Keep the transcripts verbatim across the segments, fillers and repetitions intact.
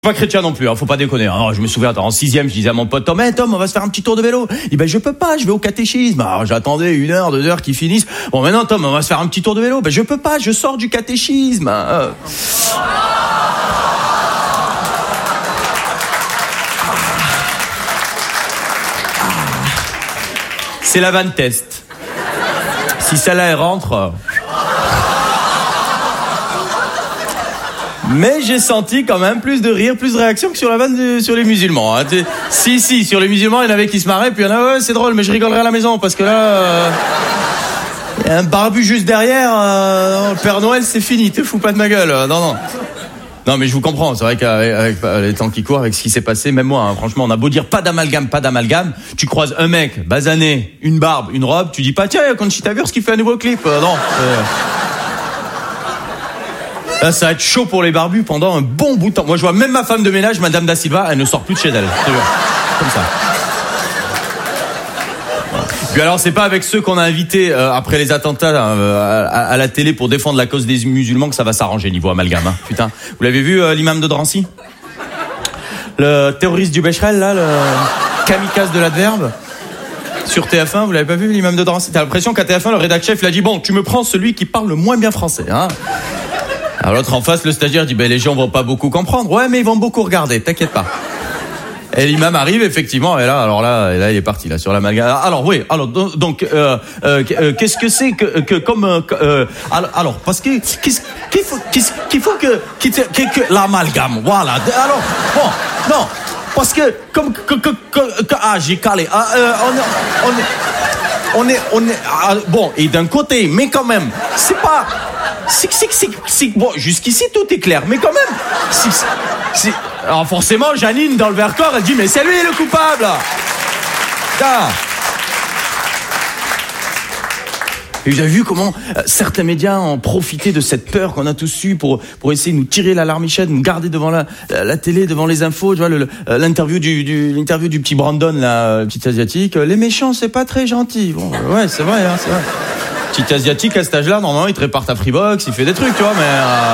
Pas chrétien non plus, hein, faut pas déconner. Alors, je me souviens, en sixième, je disais à mon pote Tom, hey, Tom, on va se faire un petit tour de vélo. Il dit, ben, je peux pas, je vais au catéchisme. Alors, j'attendais une heure, deux heures qu'ils finissent. Bon, maintenant, Tom, on va se faire un petit tour de vélo. Ben, je peux pas, je sors du catéchisme. Euh... C'est la vanne test. Si celle-là, elle rentre... Mais j'ai senti quand même plus de rire, plus de réaction que sur la vanne de, sur les musulmans. Hein. Si, si, sur les musulmans, il y en avait qui se marraient, puis il y en a, ouais, c'est drôle, mais je rigolerai à la maison, parce que là, euh, il y a un barbu juste derrière, euh, le Père Noël, c'est fini, te fous pas de ma gueule. Non, non. Non, mais je vous comprends, c'est vrai qu'avec avec, les temps qui courent, avec ce qui s'est passé, même moi, hein, franchement, on a beau dire pas d'amalgame, pas d'amalgame, tu croises un mec, basané, une barbe, une robe, tu dis pas, tiens, Conchita Wurst qui fait un nouveau clip. Euh, non. Euh... Là, ça va être chaud pour les barbus pendant un bon bout de temps. Moi, je vois même ma femme de ménage, Madame Da Silva, elle ne sort plus de chez elle. C'est sûr. Comme ça. Puis alors, c'est pas avec ceux qu'on a invités euh, après les attentats euh, à, à la télé pour défendre la cause des musulmans que ça va s'arranger niveau amalgame. Hein. Putain, vous l'avez vu, euh, l'imam de Drancy, le terroriste du Becherel, là, le kamikaze de l'adverbe. Sur T F un, vous l'avez pas vu, l'imam de Drancy? T'as l'impression qu'à T F un, le rédac chef, il a dit, bon, tu me prends celui qui parle le moins bien français, hein. Alors l'autre en face, le stagiaire dit, ben les gens vont pas beaucoup comprendre. Ouais, mais ils vont beaucoup regarder, t'inquiète pas. Et l'imam arrive, effectivement, et là, alors là, et là, il est parti, là, sur l'amalgame. Alors, oui, alors, donc, euh, euh, qu'est-ce que c'est que, que comme, euh, alors, parce que, qu'est-ce qu'il faut, qu'est-ce qu'il faut que, que, que, que l'amalgame, voilà. Alors, bon, non, parce que, comme, que, que, que, que ah, j'ai calé, ah, euh, on, on, on est, on est, ah, bon, et d'un côté, mais quand même, c'est pas, c'est, c'est, c'est, c'est, bon, jusqu'ici, tout est clair, mais quand même, c'est, c'est, alors forcément, Janine, dans le Vercors, elle dit, mais c'est lui le coupable. Ah. Et vous avez vu comment euh, certains médias ont profité de cette peur qu'on a tous eue pour pour essayer de nous tirer la larmichette, de nous garder devant la, la, la télé, devant les infos. Tu vois, le, le, l'interview du, du l'interview du petit Brandon, là, le petit asiatique. Les méchants, c'est pas très gentil. Bon, ouais, c'est vrai, hein, c'est vrai. Petit asiatique à cet âge-là, normalement, il te répare ta Freebox, il fait des trucs, tu vois, mais. Euh...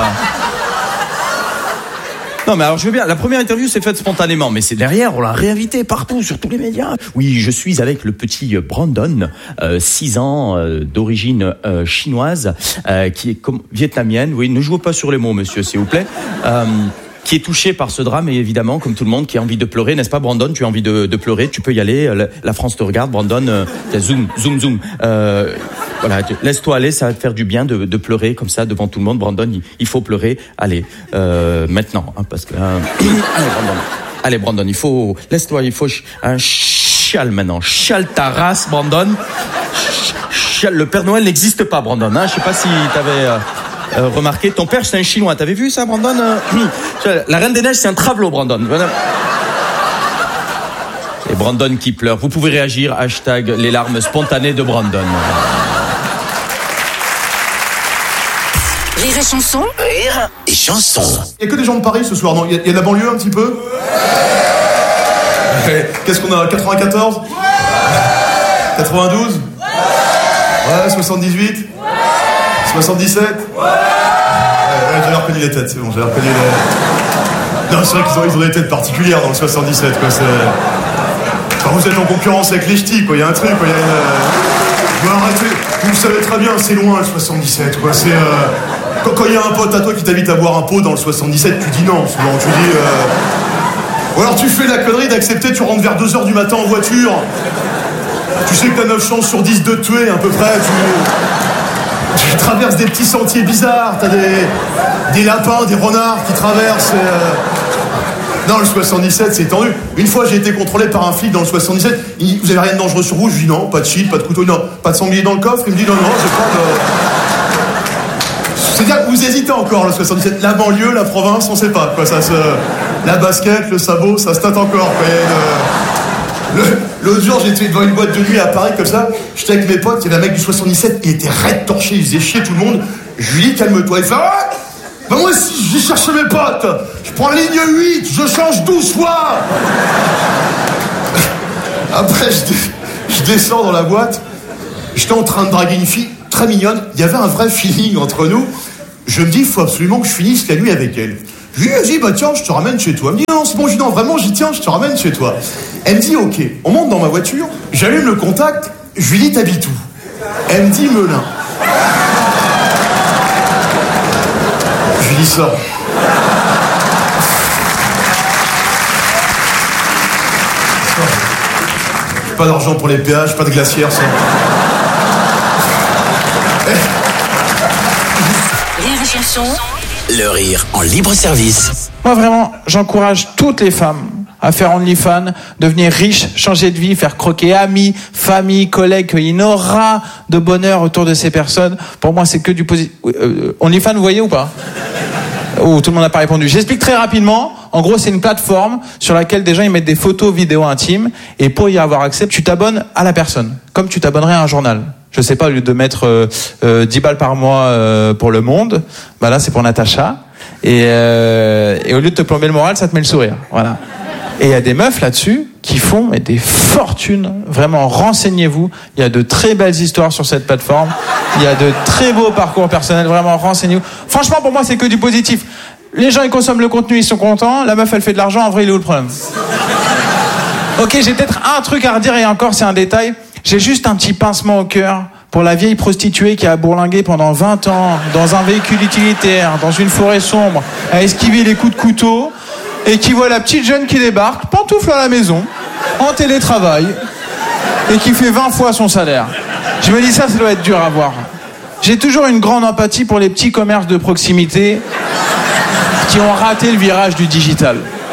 Non, mais alors je veux bien, la première interview s'est faite spontanément, mais c'est derrière, on l'a réinvité partout, sur tous les médias. Oui, je suis avec le petit Brandon, euh, six ans, euh, d'origine euh, chinoise, euh, qui est comme vietnamienne. Oui, ne jouez pas sur les mots, monsieur, s'il vous plaît. Euh, qui est touché par ce drame, et évidemment, comme tout le monde, qui a envie de pleurer, n'est-ce pas, Brandon? Tu as envie de, de pleurer, tu peux y aller. La, la France te regarde, Brandon. Euh, zoom, zoom, zoom. Euh, voilà, laisse-toi aller, ça va te faire du bien de, de pleurer comme ça devant tout le monde. Brandon, il, il faut pleurer. Allez, euh, maintenant, hein, parce que euh, allez, Brandon. Allez, Brandon, il faut, laisse-toi, il faut un chial maintenant. Chial ta race, Brandon. Chial, le Père Noël n'existe pas, Brandon. Hein, je sais pas si t'avais. Euh, Euh, remarquez, ton père c'est un Chinois, t'avais vu ça, Brandon? euh, La Reine des Neiges c'est un travelot, Brandon. Et Brandon qui pleure. Vous pouvez réagir, hashtag les larmes spontanées de Brandon. Rire et chanson. Rire et chanson. Il n'y a que des gens de Paris ce soir, non? Il y, y a de la banlieue un petit peu? Ouais. Qu'est-ce qu'on a? quatre-vingt-quatorze? Ouais. quatre-vingt-douze? Ouais. Ouais, soixante-dix-huit? soixante-dix-sept? Ouais, ouais, j'avais reconnu les têtes, c'est bon, j'avais reconnu les... Non, c'est vrai qu'ils ont, ils ont des têtes particulières dans le soixante-dix-sept, quoi, c'est... Enfin, vous êtes en concurrence avec les ch'tis, quoi, il y a un truc, quoi, il y a une... Bon, arrêtez, vous le savez très bien, c'est loin, le soixante-dix-sept, quoi, c'est... Euh... Quand, quand il y a un pote à toi qui t'invite à boire un pot dans le soixante-dix-sept, tu dis non, souvent, tu dis... Euh... Ou alors tu fais la connerie d'accepter, tu rentres vers deux heures du matin en voiture, tu sais que t'as neuf chances sur dix de te tuer, à peu près, tu... Tu traverses des petits sentiers bizarres, t'as des, des lapins, des renards qui traversent. Et euh... Non, le soixante-dix-sept, c'est tendu. Une fois, j'ai été contrôlé par un flic dans le soixante-dix-sept. Il dit, vous avez rien de dangereux sur vous? Je lui dis non, pas de shit, pas de couteau, non, pas de sanglier dans le coffre. Il me dit non, non, j'ai pas de... C'est-à-dire que vous hésitez encore, le soixante-dix-sept. La banlieue, la province, on sait pas, quoi. Ça se... La basket, le sabot, ça se tâte encore, quoi. Le... L'autre jour, j'étais devant une boîte de nuit à Paris, comme ça. J'étais avec mes potes, il y avait un mec du soixante-dix-sept, il était raide torché, il faisait chier tout le monde. Je lui dis, calme-toi. Il fait, ah, bah moi aussi, je vais chercher mes potes. Je prends la ligne huit, je change douze fois. Après, je, dé... je descends dans la boîte. J'étais en train de draguer une fille très mignonne. Il y avait un vrai feeling entre nous. Je me dis, il faut absolument que je finisse la nuit avec elle. Je lui dis, vas-y, bah tiens, je te ramène chez toi. Elle me dit, non, c'est bon, je dis, non, vraiment, j'y tiens, je te ramène chez toi. Elle me dit, ok, on monte dans ma voiture, j'allume le contact, je lui dis, t'habites où? Elle me dit, Melun. Je lui dis, ça. Pas d'argent pour les péages, pas de glacière, ça. Rire et chanson. Le rire en libre service. Moi vraiment, j'encourage toutes les femmes à faire OnlyFans, devenir riche, changer de vie, faire croquer amis, famille, collègues, qu'il y ait une aura de bonheur autour de ces personnes. Pour moi, c'est que du positif. Euh, OnlyFans, vous voyez ou pas? Oh, tout le monde n'a pas répondu. J'explique très rapidement. En gros, c'est une plateforme sur laquelle des gens ils mettent des photos, vidéos intimes, et pour y avoir accès, tu t'abonnes à la personne, comme tu t'abonnerais à un journal. Je sais pas, au lieu de mettre euh, euh, dix balles par mois euh, pour Le Monde, bah là c'est pour Natacha. Et, euh, et au lieu de te plomber le moral, ça te met le sourire. Voilà. Et il y a des meufs là-dessus qui font mais, des fortunes. Vraiment, renseignez-vous. Il y a de très belles histoires sur cette plateforme. Il y a de très beaux parcours personnels. Vraiment, renseignez-vous. Franchement, pour moi, c'est que du positif. Les gens, ils consomment le contenu, ils sont contents. La meuf, elle fait de l'argent. En vrai, il est où le problème? Ok, j'ai peut-être un truc à redire et encore, c'est un détail. J'ai juste un petit pincement au cœur pour la vieille prostituée qui a bourlingué pendant vingt ans dans un véhicule utilitaire, dans une forêt sombre, à esquiver les coups de couteau, et qui voit la petite jeune qui débarque, pantoufle à la maison, en télétravail, et qui fait vingt fois son salaire. Je me dis ça, ça doit être dur à voir. J'ai toujours une grande empathie pour les petits commerces de proximité qui ont raté le virage du digital.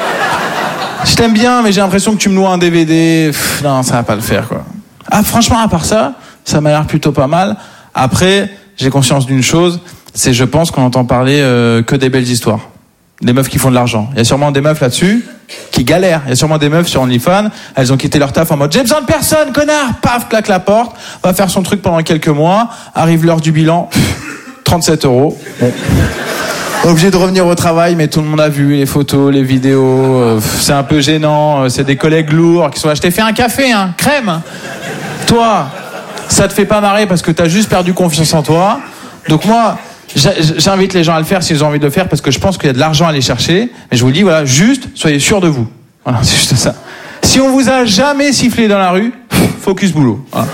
Je t'aime bien, mais j'ai l'impression que tu me loues un D V D. Pff, non, ça va pas le faire, quoi. Ah, franchement, à part ça, ça m'a l'air plutôt pas mal. Après, j'ai conscience d'une chose, c'est je pense qu'on entend parler euh, que des belles histoires. Des meufs qui font de l'argent. Il y a sûrement des meufs là-dessus qui galèrent. Il y a sûrement des meufs sur OnlyFans, elles ont quitté leur taf en mode j'ai besoin de personne, connard. Paf, claque la porte, va faire son truc pendant quelques mois, arrive l'heure du bilan, trente-sept euros. Bon. Obligé de revenir au travail, mais tout le monde a vu les photos, les vidéos, euh, c'est un peu gênant, euh, c'est des collègues lourds qui sont là, je t'ai fait un café, hein, crème. Toi, ça te fait pas marrer parce que t'as juste perdu confiance en toi. Donc moi, j'invite les gens à le faire s'ils ont envie de le faire parce que je pense qu'il y a de l'argent à aller chercher. Mais je vous le dis, voilà, juste, soyez sûrs de vous. Voilà, c'est juste ça. Si on vous a jamais sifflé dans la rue, focus boulot. Voilà.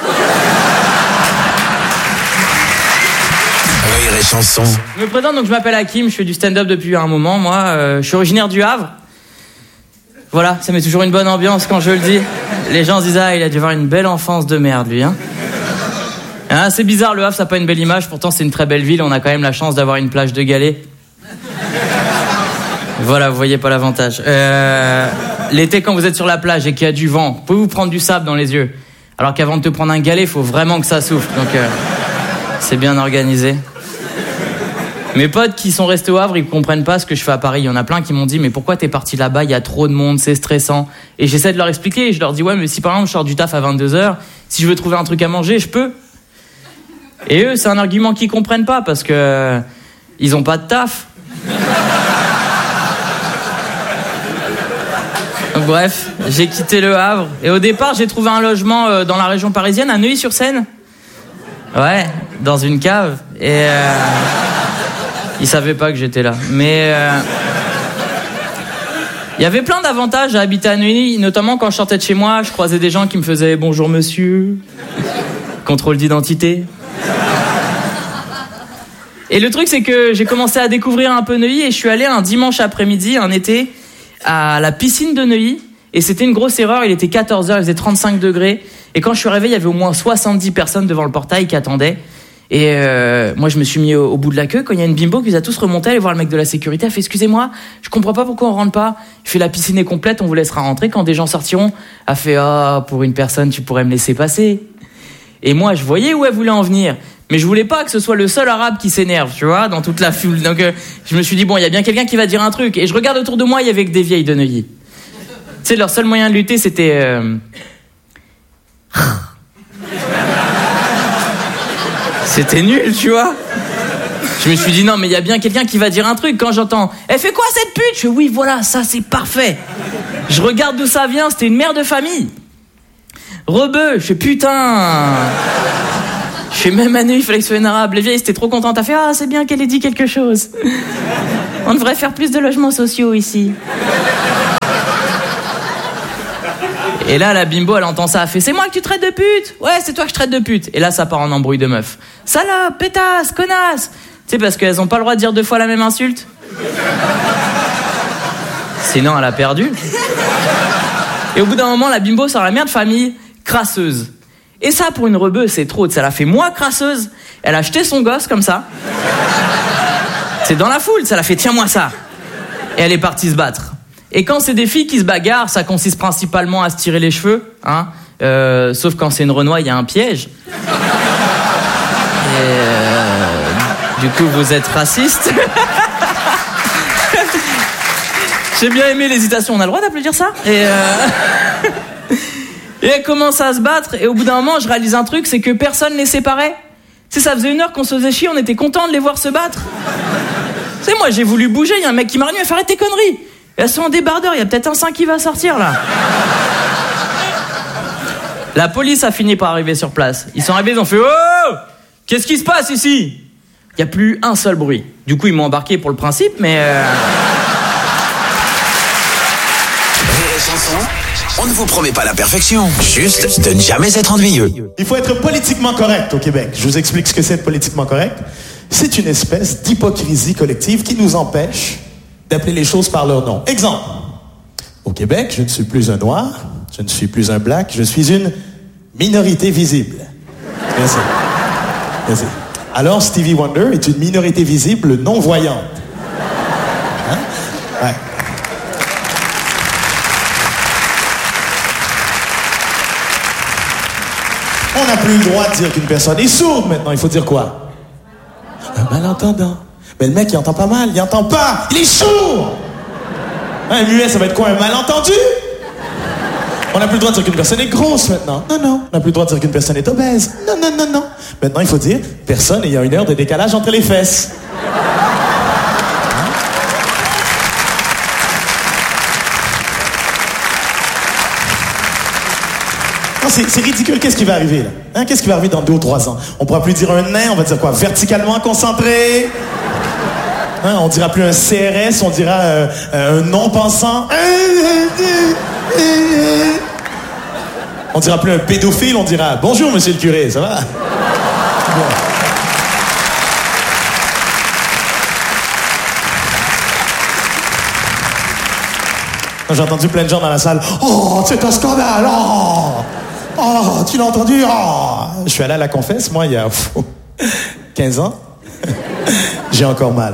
Rire et chanson. Je me présente, donc je m'appelle Hakim, je fais du stand-up depuis un moment, moi. Euh, je suis originaire du Havre. Voilà, ça met toujours une bonne ambiance quand je le dis. Les gens se disent, ah, il a dû avoir une belle enfance de merde, lui, hein. Hein, c'est bizarre, le Havre, ça n'a pas une belle image, pourtant c'est une très belle ville, on a quand même la chance d'avoir une plage de galets. Voilà, vous voyez pas l'avantage. Euh, l'été, quand vous êtes sur la plage et qu'il y a du vent, vous pouvez vous prendre du sable dans les yeux. Alors qu'avant de te prendre un galet, il faut vraiment que ça souffle, donc euh, c'est bien organisé. Mes potes qui sont restés au Havre, ils comprennent pas ce que je fais à Paris. Il y en a plein qui m'ont dit, mais pourquoi t'es parti là-bas? Il y a trop de monde, c'est stressant. Et j'essaie de leur expliquer. Et je leur dis, ouais, mais si par exemple je sors du taf à vingt-deux heures, si je veux trouver un truc à manger, je peux. Et eux, c'est un argument qu'ils comprennent pas parce que euh, ils ont pas de taf. Donc, bref, j'ai quitté le Havre. Et au départ, j'ai trouvé un logement euh, dans la région parisienne, à Neuilly-sur-Seine. Ouais, dans une cave. Et... Euh... Ils savaient pas que j'étais là. Mais euh... il y avait plein d'avantages à habiter à Neuilly, notamment quand je sortais de chez moi, je croisais des gens qui me faisaient bonjour monsieur, contrôle d'identité. Et le truc, c'est que j'ai commencé à découvrir un peu Neuilly et je suis allé un dimanche après-midi, un été, à la piscine de Neuilly. Et c'était une grosse erreur, il était quatorze heures, il faisait trente-cinq degrés. Et quand je suis arrivé, il y avait au moins soixante-dix personnes devant le portail qui attendaient. Et euh, moi, je me suis mis au, au bout de la queue quand il y a une bimbo qui nous a tous remonté, aller voir le mec de la sécurité. Elle fait, excusez-moi, je comprends pas pourquoi on rentre pas. Il fait, la piscine est complète, on vous laissera rentrer quand des gens sortiront. Elle fait, ah, oh, pour une personne, tu pourrais me laisser passer. Et moi, je voyais où elle voulait en venir. Mais je voulais pas que ce soit le seul arabe qui s'énerve, tu vois, dans toute la foule. Donc, euh, je me suis dit, bon, il y a bien quelqu'un qui va dire un truc. Et je regarde autour de moi, il y avait que des vieilles de Neuilly. Tu sais, leur seul moyen de lutter, c'était... Euh... C'était nul, tu vois. Je me suis dit, non, mais il y a bien quelqu'un qui va dire un truc. Quand j'entends, elle fait quoi cette pute? Je fais, oui, voilà, ça, c'est parfait. Je regarde d'où ça vient, c'était une mère de famille. Rebeu, je fais, putain. Je fais, même à Neuilly, il fallait que ce soit une arabe. Les vieilles, c'était trop contente. Elle fait, ah, c'est bien qu'elle ait dit quelque chose. On devrait faire plus de logements sociaux ici. Et là, la bimbo, elle entend ça, elle fait « C'est moi que tu traites de pute !»« Ouais, c'est toi que je traite de pute !» Et là, ça part en embrouille de meuf. « Salope, pétasse, connasse !» Tu sais, parce qu'elles ont pas le droit de dire deux fois la même insulte. Sinon, elle a perdu. Et au bout d'un moment, la bimbo sort la mère de famille, crasseuse. Et ça, pour une rebeu, c'est trop. Ça l'a fait moi, crasseuse. Elle a jeté son gosse comme ça. C'est dans la foule, ça l'a fait « Tiens-moi ça !» Et elle est partie se battre. Et quand c'est des filles qui se bagarrent, ça consiste principalement à se tirer les cheveux, hein. Euh, sauf quand c'est une Renoir, il y a un piège. Et euh, du coup, vous êtes raciste. J'ai bien aimé l'hésitation. On a le droit d'applaudir ça. Et, euh... et elle commence à se battre. Et au bout d'un moment, je réalise un truc, c'est que personne les séparait. Tu sais, ça faisait une heure qu'on se faisait chier, on était contents de les voir se battre. Tu sais, moi, j'ai voulu bouger, il y a un mec qui m'a retenu, il a fait arrête tes conneries. Elles sont en débardeur, il y a peut-être un sein qui va sortir là. La police a fini par arriver sur place. Ils sont arrivés, ils ont fait oh, qu'est-ce qui se passe ici? Il n'y a plus un seul bruit. Du coup, ils m'ont embarqué pour le principe, mais. Euh... Rire et chanson, on ne vous promet pas la perfection, juste de ne jamais être ennuyeux. Il faut être politiquement correct au Québec. Je vous explique ce que c'est être politiquement correct. C'est une espèce d'hypocrisie collective qui nous empêche d'appeler les choses par leur nom. Exemple. Au Québec, je ne suis plus un noir, je ne suis plus un black, je suis une minorité visible. Merci. Merci. Alors, Stevie Wonder est une minorité visible non-voyante. Hein? Ouais. On n'a plus le droit de dire qu'une personne est sourde maintenant. Il faut dire quoi? Un malentendant. Mais le mec, il entend pas mal. Il entend pas. Il est sourd. Un muet, ça va être quoi? Un malentendu? On n'a plus le droit de dire qu'une personne est grosse maintenant. Non, non. On n'a plus le droit de dire qu'une personne est obèse. Non, non, non, non. Maintenant, il faut dire personne ayant une heure de décalage entre les fesses. Non, c'est, c'est ridicule. Qu'est-ce qui va arriver, là? Hein? Qu'est-ce qui va arriver dans deux ou trois ans? On pourra plus dire un nain, on va dire quoi? Verticalement concentré? Hein? On dira plus un C R S, on dira euh, un non-pensant. On dira plus un pédophile, on dira « Bonjour, monsieur le curé, ça va? » Bon. J'ai entendu plein de gens dans la salle. « Oh, c'est un scandale! Oh, oh tu l'as entendu? Oh. » Je suis allé à la confesse, moi, il y a pff, quinze ans. J'ai encore mal.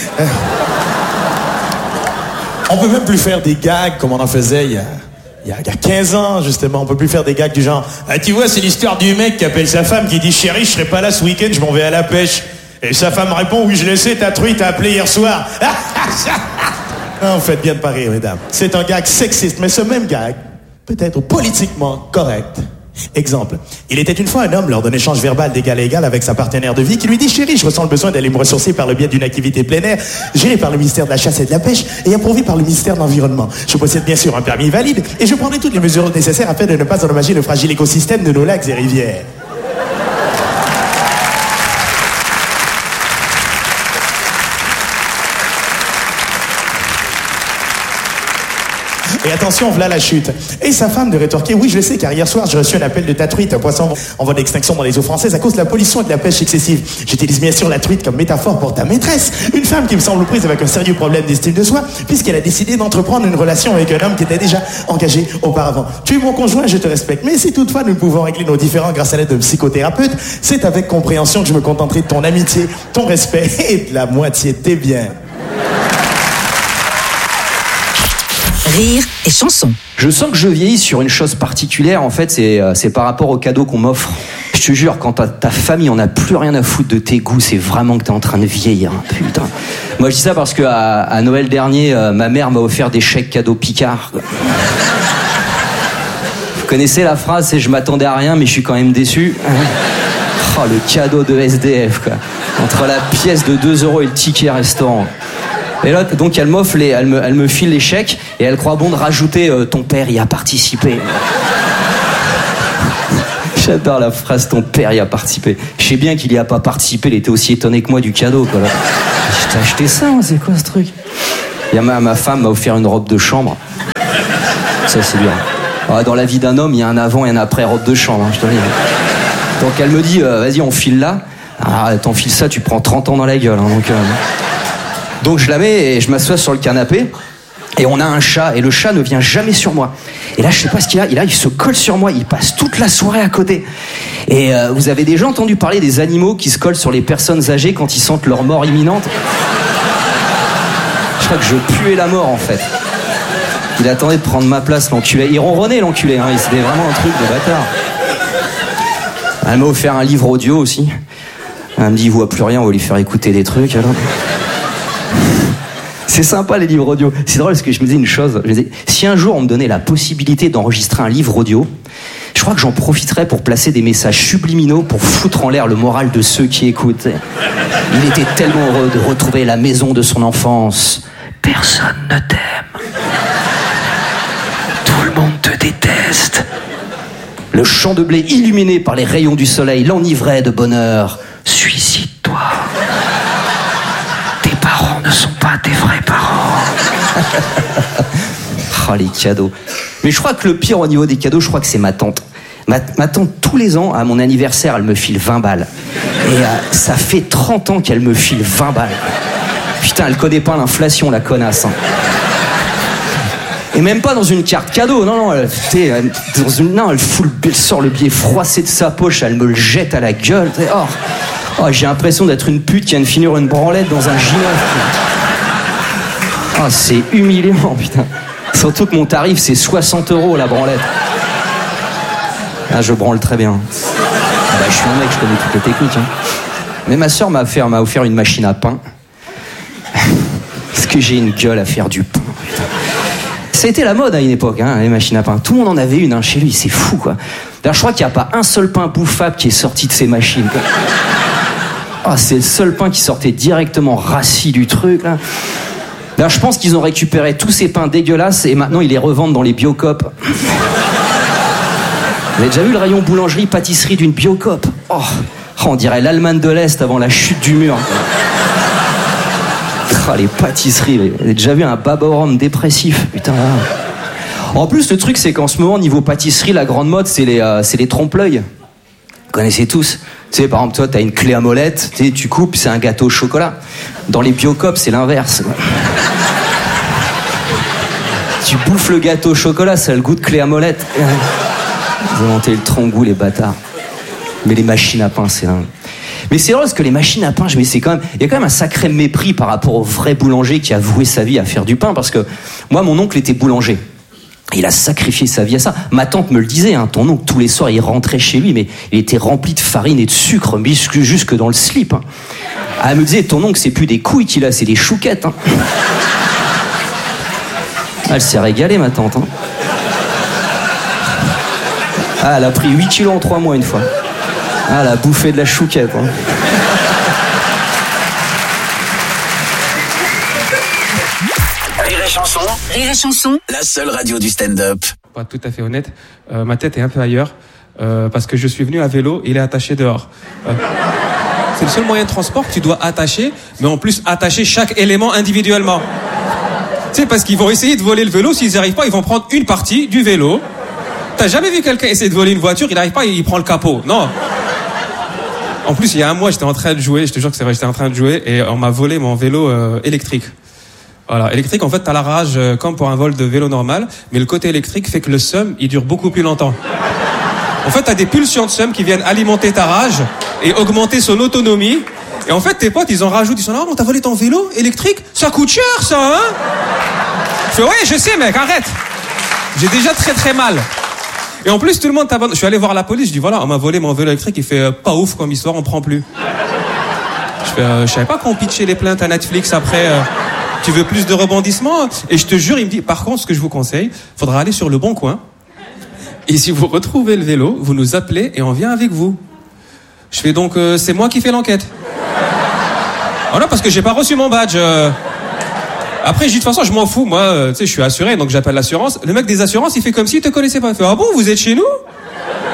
On peut même plus faire des gags comme on en faisait il y a... Il y, a, il y a quinze ans, justement, on peut plus faire des gags du genre ah, tu vois, c'est l'histoire du mec qui appelle sa femme qui dit chérie, je serai pas là ce week-end, je m'en vais à la pêche. Et sa femme répond oui, je le sais, ta truie t'a appelé hier soir. Non, vous faites bien de pas rire, mesdames. C'est un gag sexiste, mais ce même gag peut être politiquement correct. Exemple, il était une fois un homme lors d'un échange verbal d'égal à égal avec sa partenaire de vie qui lui dit « Chérie, je ressens le besoin d'aller me ressourcer par le biais d'une activité plein air gérée par le ministère de la Chasse et de la Pêche et approuvée par le ministère de l'Environnement. Je possède bien sûr un permis valide et je prendrai toutes les mesures nécessaires afin de ne pas endommager le fragile écosystème de nos lacs et rivières. » Et attention, voilà la chute. Et sa femme de rétorquer, oui, je le sais, car hier soir, j'ai reçu un appel de ta truite, un poisson en voie d'extinction dans les eaux françaises à cause de la pollution et de la pêche excessive. J'utilise bien sûr la truite comme métaphore pour ta maîtresse, une femme qui me semble prise avec un sérieux problème d'estime de soi, puisqu'elle a décidé d'entreprendre une relation avec un homme qui était déjà engagé auparavant. Tu es mon conjoint, je te respecte, mais si toutefois nous pouvons régler nos différends grâce à l'aide d'un psychothérapeute, c'est avec compréhension que je me contenterai de ton amitié, ton respect et de la moitié de tes biens. Rire et chanson. Je sens que je vieillis sur une chose particulière, en fait, c'est, euh, c'est par rapport aux cadeaux qu'on m'offre. Je te jure, quand ta, ta famille en a plus rien à foutre de tes goûts, c'est vraiment que t'es en train de vieillir, hein, putain. Moi, je dis ça parce que à, à Noël dernier, euh, ma mère m'a offert des chèques cadeaux Picard. Vous connaissez la phrase, c'est « je m'attendais à rien, mais je suis quand même déçu ». Oh, le cadeau de S D F, quoi. Entre la pièce de deux euros et le ticket restaurant. Et là, donc, elle m'offre les, elle me, elle me file les chèques et elle croit bon de rajouter euh, ton père y a participé. J'adore la phrase, ton père y a participé. Je sais bien qu'il y a pas participé, il était aussi étonné que moi du cadeau, quoi. Là. Je t'ai acheté ça, moi, c'est quoi ce truc? Il y a ma, ma femme m'a offert une robe de chambre. Ça, c'est bien. Ah, dans la vie d'un homme, il y a un avant et un après robe de chambre, hein, je te le dis. Donc elle me dit, euh, vas-y, on file là. Ah, t'enfiles ça, tu prends trente ans dans la gueule. Hein, donc, euh... donc je la mets et je m'assois sur le canapé. Et on a un chat, et le chat ne vient jamais sur moi. Et là, je sais pas ce qu'il a, il a, il se colle sur moi, il passe toute la soirée à côté. Et euh, vous avez déjà entendu parler des animaux qui se collent sur les personnes âgées quand ils sentent leur mort imminente? Je crois que je puais la mort, en fait. Il attendait de prendre ma place, l'enculé. Il ronronnait, l'enculé, hein, c'était vraiment un truc de bâtard. Elle m'a offert un livre audio aussi. Elle me dit, il voit plus rien, on va lui faire écouter des trucs, alors. C'est sympa les livres audio. C'est drôle parce que je me disais une chose. Je me disais, si un jour on me donnait la possibilité d'enregistrer un livre audio, je crois que j'en profiterais pour placer des messages subliminaux pour foutre en l'air le moral de ceux qui écoutent. Il était tellement heureux de retrouver la maison de son enfance. Personne ne t'aime. Tout le monde te déteste. Le champ de blé illuminé par les rayons du soleil l'enivrait de bonheur. Suicide-toi. Tes parents ne sont pas tes vrais parents. Oh, les cadeaux. Mais je crois que le pire au niveau des cadeaux, je crois que c'est ma tante. Ma, ma tante, tous les ans, à mon anniversaire, elle me file vingt balles. Et euh, ça fait trente ans qu'elle me file vingt balles. Putain, elle connaît pas l'inflation, la connasse. Hein. Et même pas dans une carte cadeau, non, non, elle, elle, dans une, non, elle, fout le, elle sort le billet froissé de sa poche, elle me le jette à la gueule. Oh, oh, j'ai l'impression d'être une pute qui vient de finir une branlette dans un gymnase. Ah, oh, c'est humiliant, putain. Surtout que mon tarif, c'est soixante euros la branlette. Ah, je branle très bien. Bah, je suis un mec, je connais toutes les techniques. Hein. Mais ma soeur m'a offert, m'a offert une machine à pain. Parce que j'ai une gueule à faire du pain. Putain. Ça a été la mode à une époque, hein, les machines à pain. Tout le monde en avait une hein, chez lui, c'est fou, quoi. D'ailleurs, je crois qu'il n'y a pas un seul pain bouffable qui est sorti de ces machines, quoi. Ah, c'est le seul pain qui sortait directement rassis du truc, là. D'ailleurs, je pense qu'ils ont récupéré tous ces pains dégueulasses et maintenant ils les revendent dans les Biocoop. Vous avez déjà vu le rayon boulangerie-pâtisserie d'une Biocoop? Oh, on dirait l'Allemagne de l'Est avant la chute du mur. Oh, les pâtisseries, vous avez déjà vu un babarum dépressif? Putain. En plus, le truc, c'est qu'en ce moment, niveau pâtisserie, la grande mode, c'est les, euh, c'est les trompe-l'œil. Vous connaissez tous. Tu sais, par exemple, toi, t'as une clé à molette, tu sais, tu coupes, c'est un gâteau au chocolat. Dans les Biocoop, c'est l'inverse. Tu bouffes le gâteau au chocolat, ça a le goût de clé à molette. Ils ont inventé le tronc-goût, les bâtards. Mais les machines à pain, c'est dingue. Mais c'est drôle parce que les machines à pain, je me dis, c'est quand même, il y a quand même un sacré mépris par rapport au vrai boulanger qui a voué sa vie à faire du pain. Parce que moi, mon oncle était boulanger. Il a sacrifié sa vie à ça. Ma tante me le disait, hein, ton oncle, tous les soirs, il rentrait chez lui, mais il était rempli de farine et de sucre, jusque, jusque dans le slip. Hein. Ah, elle me disait, ton oncle, c'est plus des couilles qu'il a, c'est des chouquettes. Hein. Ah, elle s'est régalée, ma tante. Hein. Ah, elle a pris huit kilos en trois mois une fois. Ah, elle a bouffé de la chouquette. Hein. Rire et chanson. Rire et chanson. La seule radio du stand-up. Pour être tout à fait honnête, euh, ma tête est un peu ailleurs euh, parce que je suis venu à vélo, il est attaché dehors. Euh, c'est le seul moyen de transport que tu dois attacher, mais en plus attacher chaque élément individuellement. Tu sais, parce qu'ils vont essayer de voler le vélo, s'ils n'y arrivent pas, ils vont prendre une partie du vélo. T'as jamais vu quelqu'un essayer de voler une voiture, il n'arrive pas, il prend le capot. Non. En plus, il y a un mois, j'étais en train de jouer, je te jure que c'est vrai, j'étais en train de jouer et on m'a volé mon vélo euh, électrique. Voilà, électrique, en fait, t'as la rage euh, comme pour un vol de vélo normal, mais le côté électrique fait que le seum, il dure beaucoup plus longtemps. En fait, t'as des pulsions de seum qui viennent alimenter ta rage et augmenter son autonomie. Et en fait, tes potes, ils en rajoutent, ils sont là, oh, t'as volé ton vélo électrique? Ça coûte cher, ça, hein? Je fais, ouais, je sais, mec, arrête. J'ai déjà très très mal. Et en plus, tout le monde t'abandonne. Je suis allé voir la police, je dis, voilà, on m'a volé mon vélo électrique, il fait euh, pas ouf comme histoire, on prend plus. Je fais, euh, je savais pas qu'on pitchait les plaintes à Netflix après... Euh, tu veux plus de rebondissements? Et je te jure, il me dit, par contre, ce que je vous conseille, faudra aller sur Le Bon Coin. Et si vous retrouvez le vélo, vous nous appelez et on vient avec vous. Je fais donc, euh, c'est moi qui fais l'enquête. Voilà, parce que j'ai pas reçu mon badge. Euh... Après, je dis, de toute façon, je m'en fous. Moi, euh, tu sais, je suis assuré, donc j'appelle l'assurance. Le mec des assurances, il fait comme s'il te connaissait pas. Il fait, ah bon, vous êtes chez nous?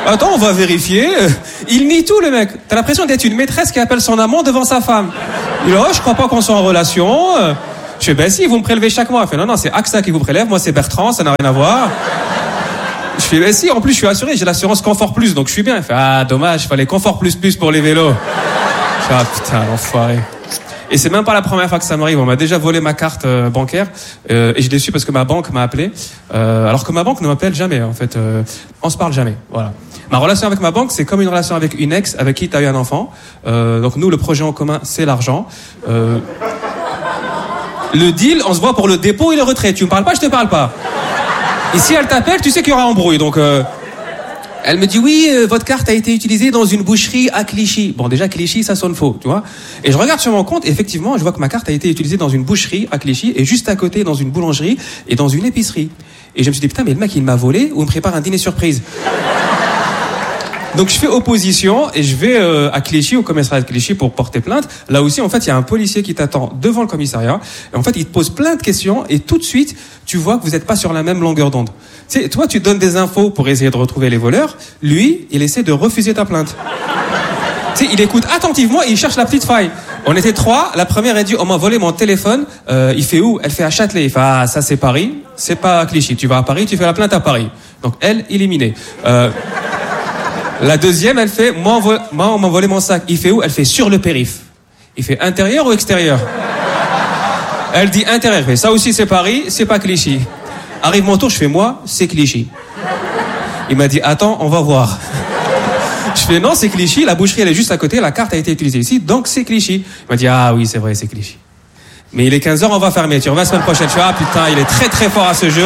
Attends, on va vérifier. Il nie tout, le mec. T'as l'impression d'être une maîtresse qui appelle son amant devant sa femme. Il dit, oh, je crois pas qu'on soit en relation. Je fais, ben si, vous me prélevez chaque mois. Il fait, non, non, c'est A X A qui vous prélève. Moi, c'est Bertrand, ça n'a rien à voir. Je fais, ben si, en plus, je suis assuré, j'ai l'assurance Confort Plus, donc je suis bien. Il fait, ah, dommage, il fallait Confort Plus Plus pour les vélos. Je fais, ah, putain, l'enfoiré. Et c'est même pas la première fois que ça m'arrive. On m'a déjà volé ma carte euh, bancaire euh, et je l'ai su parce que ma banque m'a appelé. Euh, alors que ma banque ne m'appelle jamais. En fait, euh, on se parle jamais. Voilà. Ma relation avec ma banque, c'est comme une relation avec une ex avec qui tu as eu un enfant. Euh, donc nous, le projet en commun, c'est l'argent. Euh, le deal, on se voit pour le dépôt et le retrait. Tu me parles pas, je te parle pas. Et si elle t'appelle, tu sais qu'il y aura embrouille. Donc euh, elle me dit oui, euh, votre carte a été utilisée dans une boucherie à Clichy. Bon, déjà Clichy, ça sonne faux, tu vois. Et je regarde sur mon compte, et effectivement, je vois que ma carte a été utilisée dans une boucherie à Clichy et juste à côté dans une boulangerie et dans une épicerie. Et je me suis dit putain, mais le mec il m'a volé ou il me prépare un dîner surprise. Donc je fais opposition et je vais euh, à Clichy, au commissariat de Clichy pour porter plainte. Là aussi, en fait, il y a un policier qui t'attend devant le commissariat. Et en fait, il te pose plein de questions et tout de suite, tu vois que vous n'êtes pas sur la même longueur d'onde. Tu sais, toi, tu donnes des infos pour essayer de retrouver les voleurs. Lui, il essaie de refuser ta plainte. Tu sais, il écoute attentivement et il cherche la petite faille. On était trois. La première, elle dit, on m'a volé mon téléphone. Euh, il fait où? Elle fait à Châtelet. Il fait, ah, ça c'est Paris. C'est pas à Clichy. Tu vas à Paris, tu fais la plainte à Paris. Donc elle, éliminée. Euh... La deuxième, elle fait, moi on, vo- moi, on m'a volé mon sac. Il fait où? Elle fait sur le périph'. Il fait intérieur ou extérieur? Elle dit intérieur. Elle fait, ça aussi c'est Paris, c'est pas Clichy. Arrive mon tour, je fais moi, c'est Clichy. Il m'a dit, attends, on va voir. Je fais, non, c'est Clichy, la boucherie elle est juste à côté, la carte a été utilisée ici, donc c'est Clichy. Il m'a dit, ah oui, c'est vrai, c'est Clichy. Mais il est quinze heures, on va fermer. Tu reviens la semaine prochaine. Je fais, ah putain, il est très très fort à ce jeu.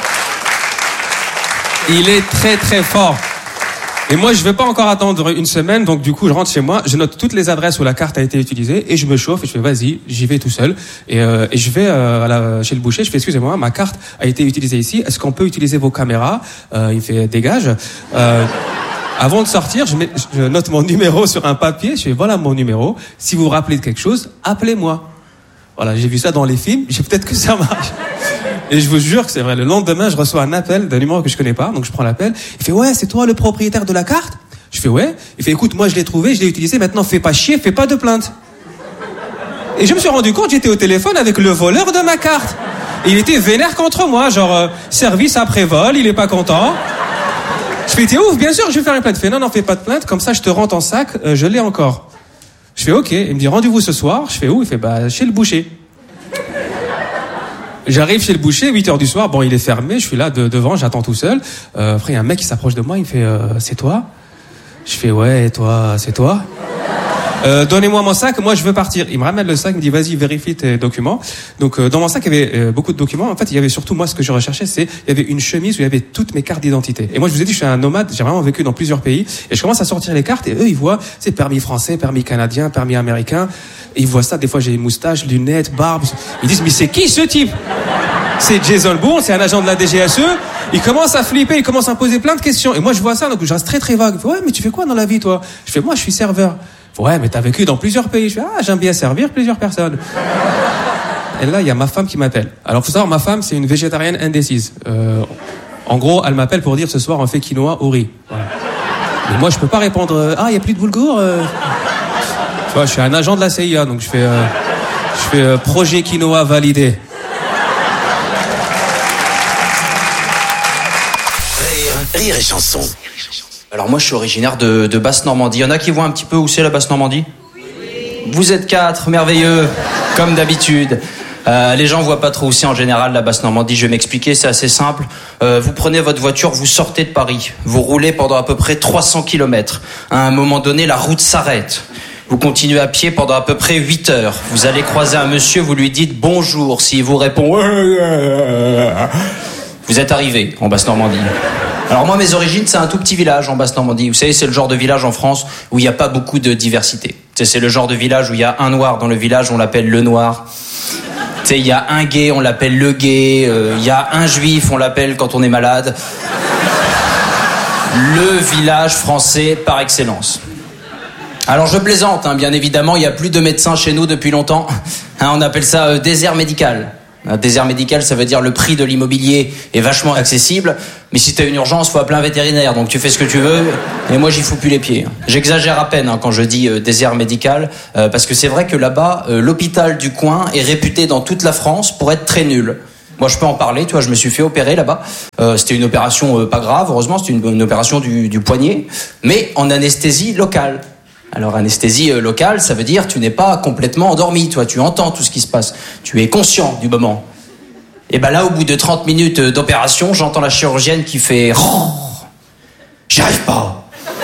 Il est très très fort. Et moi, je vais pas encore attendre une semaine, donc du coup, je rentre chez moi, je note toutes les adresses où la carte a été utilisée, et je me chauffe, et je fais, vas-y, j'y vais tout seul. Et, euh, et je vais euh, à la, chez le boucher, je fais, excusez-moi, ma carte a été utilisée ici, est-ce qu'on peut utiliser vos caméras? euh, Il fait, dégage. Euh, avant de sortir, je, mets, je note mon numéro sur un papier, je fais, voilà mon numéro, si vous vous rappelez de quelque chose, appelez-moi. Voilà, j'ai vu ça dans les films, j'ai peut-être que ça marche. Et je vous jure que c'est vrai, le lendemain, je reçois un appel d'un numéro que je connais pas, donc je prends l'appel. Il fait, ouais, c'est toi le propriétaire de la carte? Je fais, ouais. Il fait, écoute, moi je l'ai trouvé, je l'ai utilisé, maintenant fais pas chier, fais pas de plainte. Et je me suis rendu compte, j'étais au téléphone avec le voleur de ma carte. Et il était vénère contre moi, genre, euh, service après-vol, il est pas content. Je fais, t'es ouf, bien sûr, je vais faire une plainte. Il fait, non, non, fais pas de plainte, comme ça je te rends ton sac, euh, je l'ai encore. Je fais, ok. Il me dit, rendez-vous ce soir. Je fais, où? Il fait, bah, chez le boucher. J'arrive chez le boucher, huit heures du soir, bon il est fermé, je suis là de, devant, j'attends tout seul. Euh, après il y a un mec qui s'approche de moi, il fait euh, c'est toi? Je fais ouais, et toi, c'est toi? Euh, donnez-moi mon sac, moi je veux partir. Il me ramène le sac, il me dit vas-y vérifie tes documents. Donc euh, dans mon sac il y avait euh, beaucoup de documents. En fait il y avait surtout, moi ce que je recherchais, c'est il y avait une chemise où il y avait toutes mes cartes d'identité. Et moi je vous ai dit je suis un nomade, j'ai vraiment vécu dans plusieurs pays et je commence à sortir les cartes et eux ils voient c'est permis français, permis canadien, permis américain. Et ils voient ça, des fois j'ai une moustache, lunettes, barbe. Ils disent mais c'est qui ce type? C'est Jason Bourne, c'est un agent de la D G S E. Il commence à flipper, il commence à me poser plein de questions. Et moi je vois ça, donc je reste très très vague. Il fait, ouais mais tu fais quoi dans la vie toi? Je fais moi je suis serveur. Ouais, mais t'as vécu dans plusieurs pays. Je fais, ah, j'aime bien servir plusieurs personnes. Et là, il y a ma femme qui m'appelle. Alors, faut savoir, ma femme, c'est une végétarienne indécise. Euh, en gros, elle m'appelle pour dire, ce soir, on fait quinoa au riz. Voilà. Mais moi, je peux pas répondre, ah, il y a plus de boulgour. Euh... Tu vois, je suis un agent de la C I A, donc je fais, euh, je fais euh, projet quinoa validé. Rire, rire et chanson. Alors moi je suis originaire de, de Basse-Normandie. Il y en a qui voient un petit peu où c'est la Basse-Normandie? Oui. Vous êtes quatre, merveilleux, comme d'habitude. Euh, les gens voient pas trop où c'est en général la Basse-Normandie. Je vais m'expliquer, c'est assez simple. Euh, vous prenez votre voiture, vous sortez de Paris. Vous roulez pendant à peu près trois cents kilomètres. À un moment donné, la route s'arrête. Vous continuez à pied pendant à peu près huit heures. Vous allez croiser un monsieur, vous lui dites bonjour. S'il vous répond, vous êtes arrivé en Basse-Normandie. Alors moi, mes origines, c'est un tout petit village en Basse-Normandie. Vous savez, c'est le genre de village en France où il n'y a pas beaucoup de diversité. Tu sais, c'est le genre de village où il y a un noir dans le village, on l'appelle le noir. Tu sais, il y a un gay, on l'appelle le gay. Euh, il y a un juif, on l'appelle quand on est malade. Le village français par excellence. Alors je plaisante, hein, bien évidemment, il n'y a plus de médecins chez nous depuis longtemps. Hein, on appelle ça euh, désert médical. Un désert médical, ça veut dire le prix de l'immobilier est vachement accessible, mais si t'as une urgence, faut appeler un vétérinaire, donc tu fais ce que tu veux, et moi j'y fous plus les pieds. J'exagère à peine hein, quand je dis euh, désert médical, euh, parce que c'est vrai que là-bas, euh, l'hôpital du coin est réputé dans toute la France pour être très nul. Moi, je peux en parler, tu vois, je me suis fait opérer là-bas. Euh, c'était une opération euh, pas grave, heureusement, c'était une, une opération du, du poignet, mais en anesthésie locale. Alors, anesthésie euh, locale, ça veut dire tu n'es pas complètement endormi, toi, tu entends tout ce qui se passe. Tu es conscient du moment. Et ben là, au bout de trente minutes d'opération, j'entends la chirurgienne qui fait oh, « J'y arrive pas !»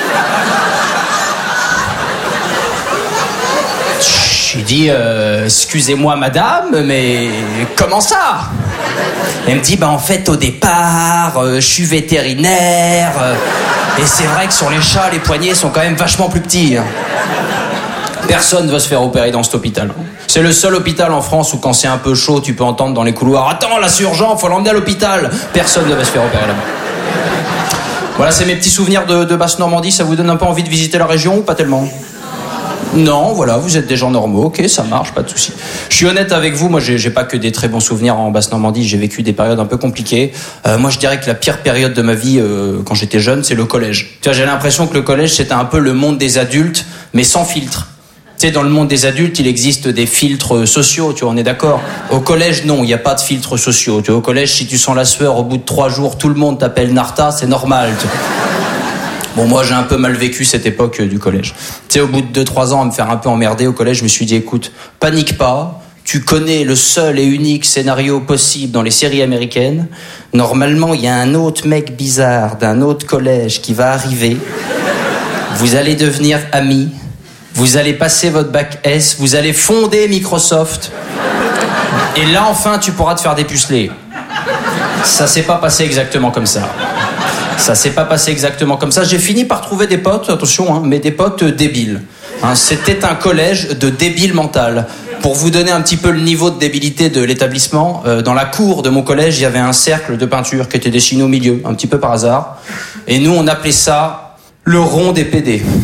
Je lui dis euh, « Excusez-moi, madame, mais comment ça ?» Elle me dit bah en fait au départ euh, je suis vétérinaire euh, et c'est vrai que sur les chats les poignets sont quand même vachement plus petits. Hein. Personne ne veut se faire opérer dans cet hôpital. C'est le seul hôpital en France où quand c'est un peu chaud tu peux entendre dans les couloirs attends là c'est urgent faut l'emmener à l'hôpital. Personne ne veut se faire opérer là-bas. Voilà c'est mes petits souvenirs de, de Basse-Normandie. Ça vous donne un peu envie de visiter la région ou pas tellement? Non, voilà, vous êtes des gens normaux, ok, ça marche, pas de souci. Je suis honnête avec vous, moi j'ai, j'ai pas que des très bons souvenirs en Basse-Normandie, j'ai vécu des périodes un peu compliquées. Euh, moi je dirais que la pire période de ma vie euh, quand j'étais jeune, c'est le collège. Tu vois, j'ai l'impression que le collège c'était un peu le monde des adultes, mais sans filtre. Tu sais, dans le monde des adultes, il existe des filtres sociaux, tu vois, on est d'accord. Au collège, non, il n'y a pas de filtres sociaux. Tu vois, au collège, si tu sens la sueur, au bout de trois jours, tout le monde t'appelle Narta, c'est normal. Tu vois. Bon, moi, j'ai un peu mal vécu cette époque euh, du collège. Tu sais, au bout de deux trois ans, à me faire un peu emmerder au collège, je me suis dit, écoute, panique pas, tu connais le seul et unique scénario possible dans les séries américaines. Normalement, il y a un autre mec bizarre d'un autre collège qui va arriver. Vous allez devenir amis. Vous allez passer votre bac S. Vous allez fonder Microsoft. Et là, enfin, tu pourras te faire dépuceler. Ça s'est pas passé exactement comme ça. Ça s'est pas passé exactement comme ça. J'ai fini par trouver des potes, attention, hein, mais des potes débiles. Hein, c'était un collège de débiles mental. Pour vous donner un petit peu le niveau de débilité de l'établissement, euh, dans la cour de mon collège, il y avait un cercle de peinture qui était dessiné au milieu, un petit peu par hasard. Et nous, on appelait ça le rond des P D.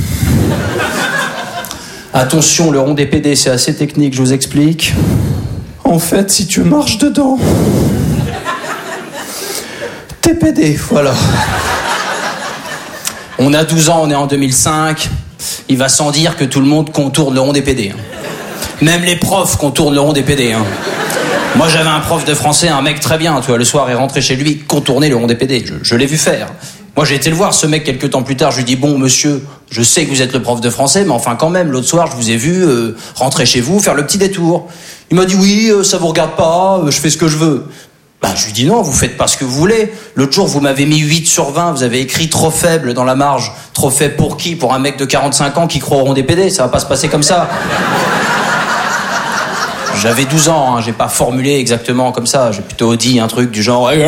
Attention, le rond des P D, c'est assez technique, je vous explique. En fait, si tu marches dedans, t'es P D, voilà. On a douze ans, on est en deux mille cinq. Il va sans dire que tout le monde contourne le rond des P D. Hein. Même les profs contournent le rond des P D. Hein. Moi, j'avais un prof de français, un mec très bien. Tu vois, le soir, il rentrait chez lui, contournait le rond des P D. Je, je l'ai vu faire. Moi, j'ai été le voir, ce mec, quelques temps plus tard. Je lui dis, bon, monsieur, je sais que vous êtes le prof de français, mais enfin, quand même, l'autre soir, je vous ai vu euh, rentrer chez vous, faire le petit détour. Il m'a dit, oui, euh, ça vous regarde pas, euh, je fais ce que je veux. Bah, je lui dis non, vous faites pas ce que vous voulez. L'autre jour, vous m'avez mis huit sur vingt, vous avez écrit trop faible dans la marge. Trop faible pour qui? Pour un mec de quarante-cinq ans qui croit au rond des P D, ça va pas se passer comme ça. J'avais douze ans, hein, j'ai pas formulé exactement comme ça, j'ai plutôt dit un truc du genre... Rire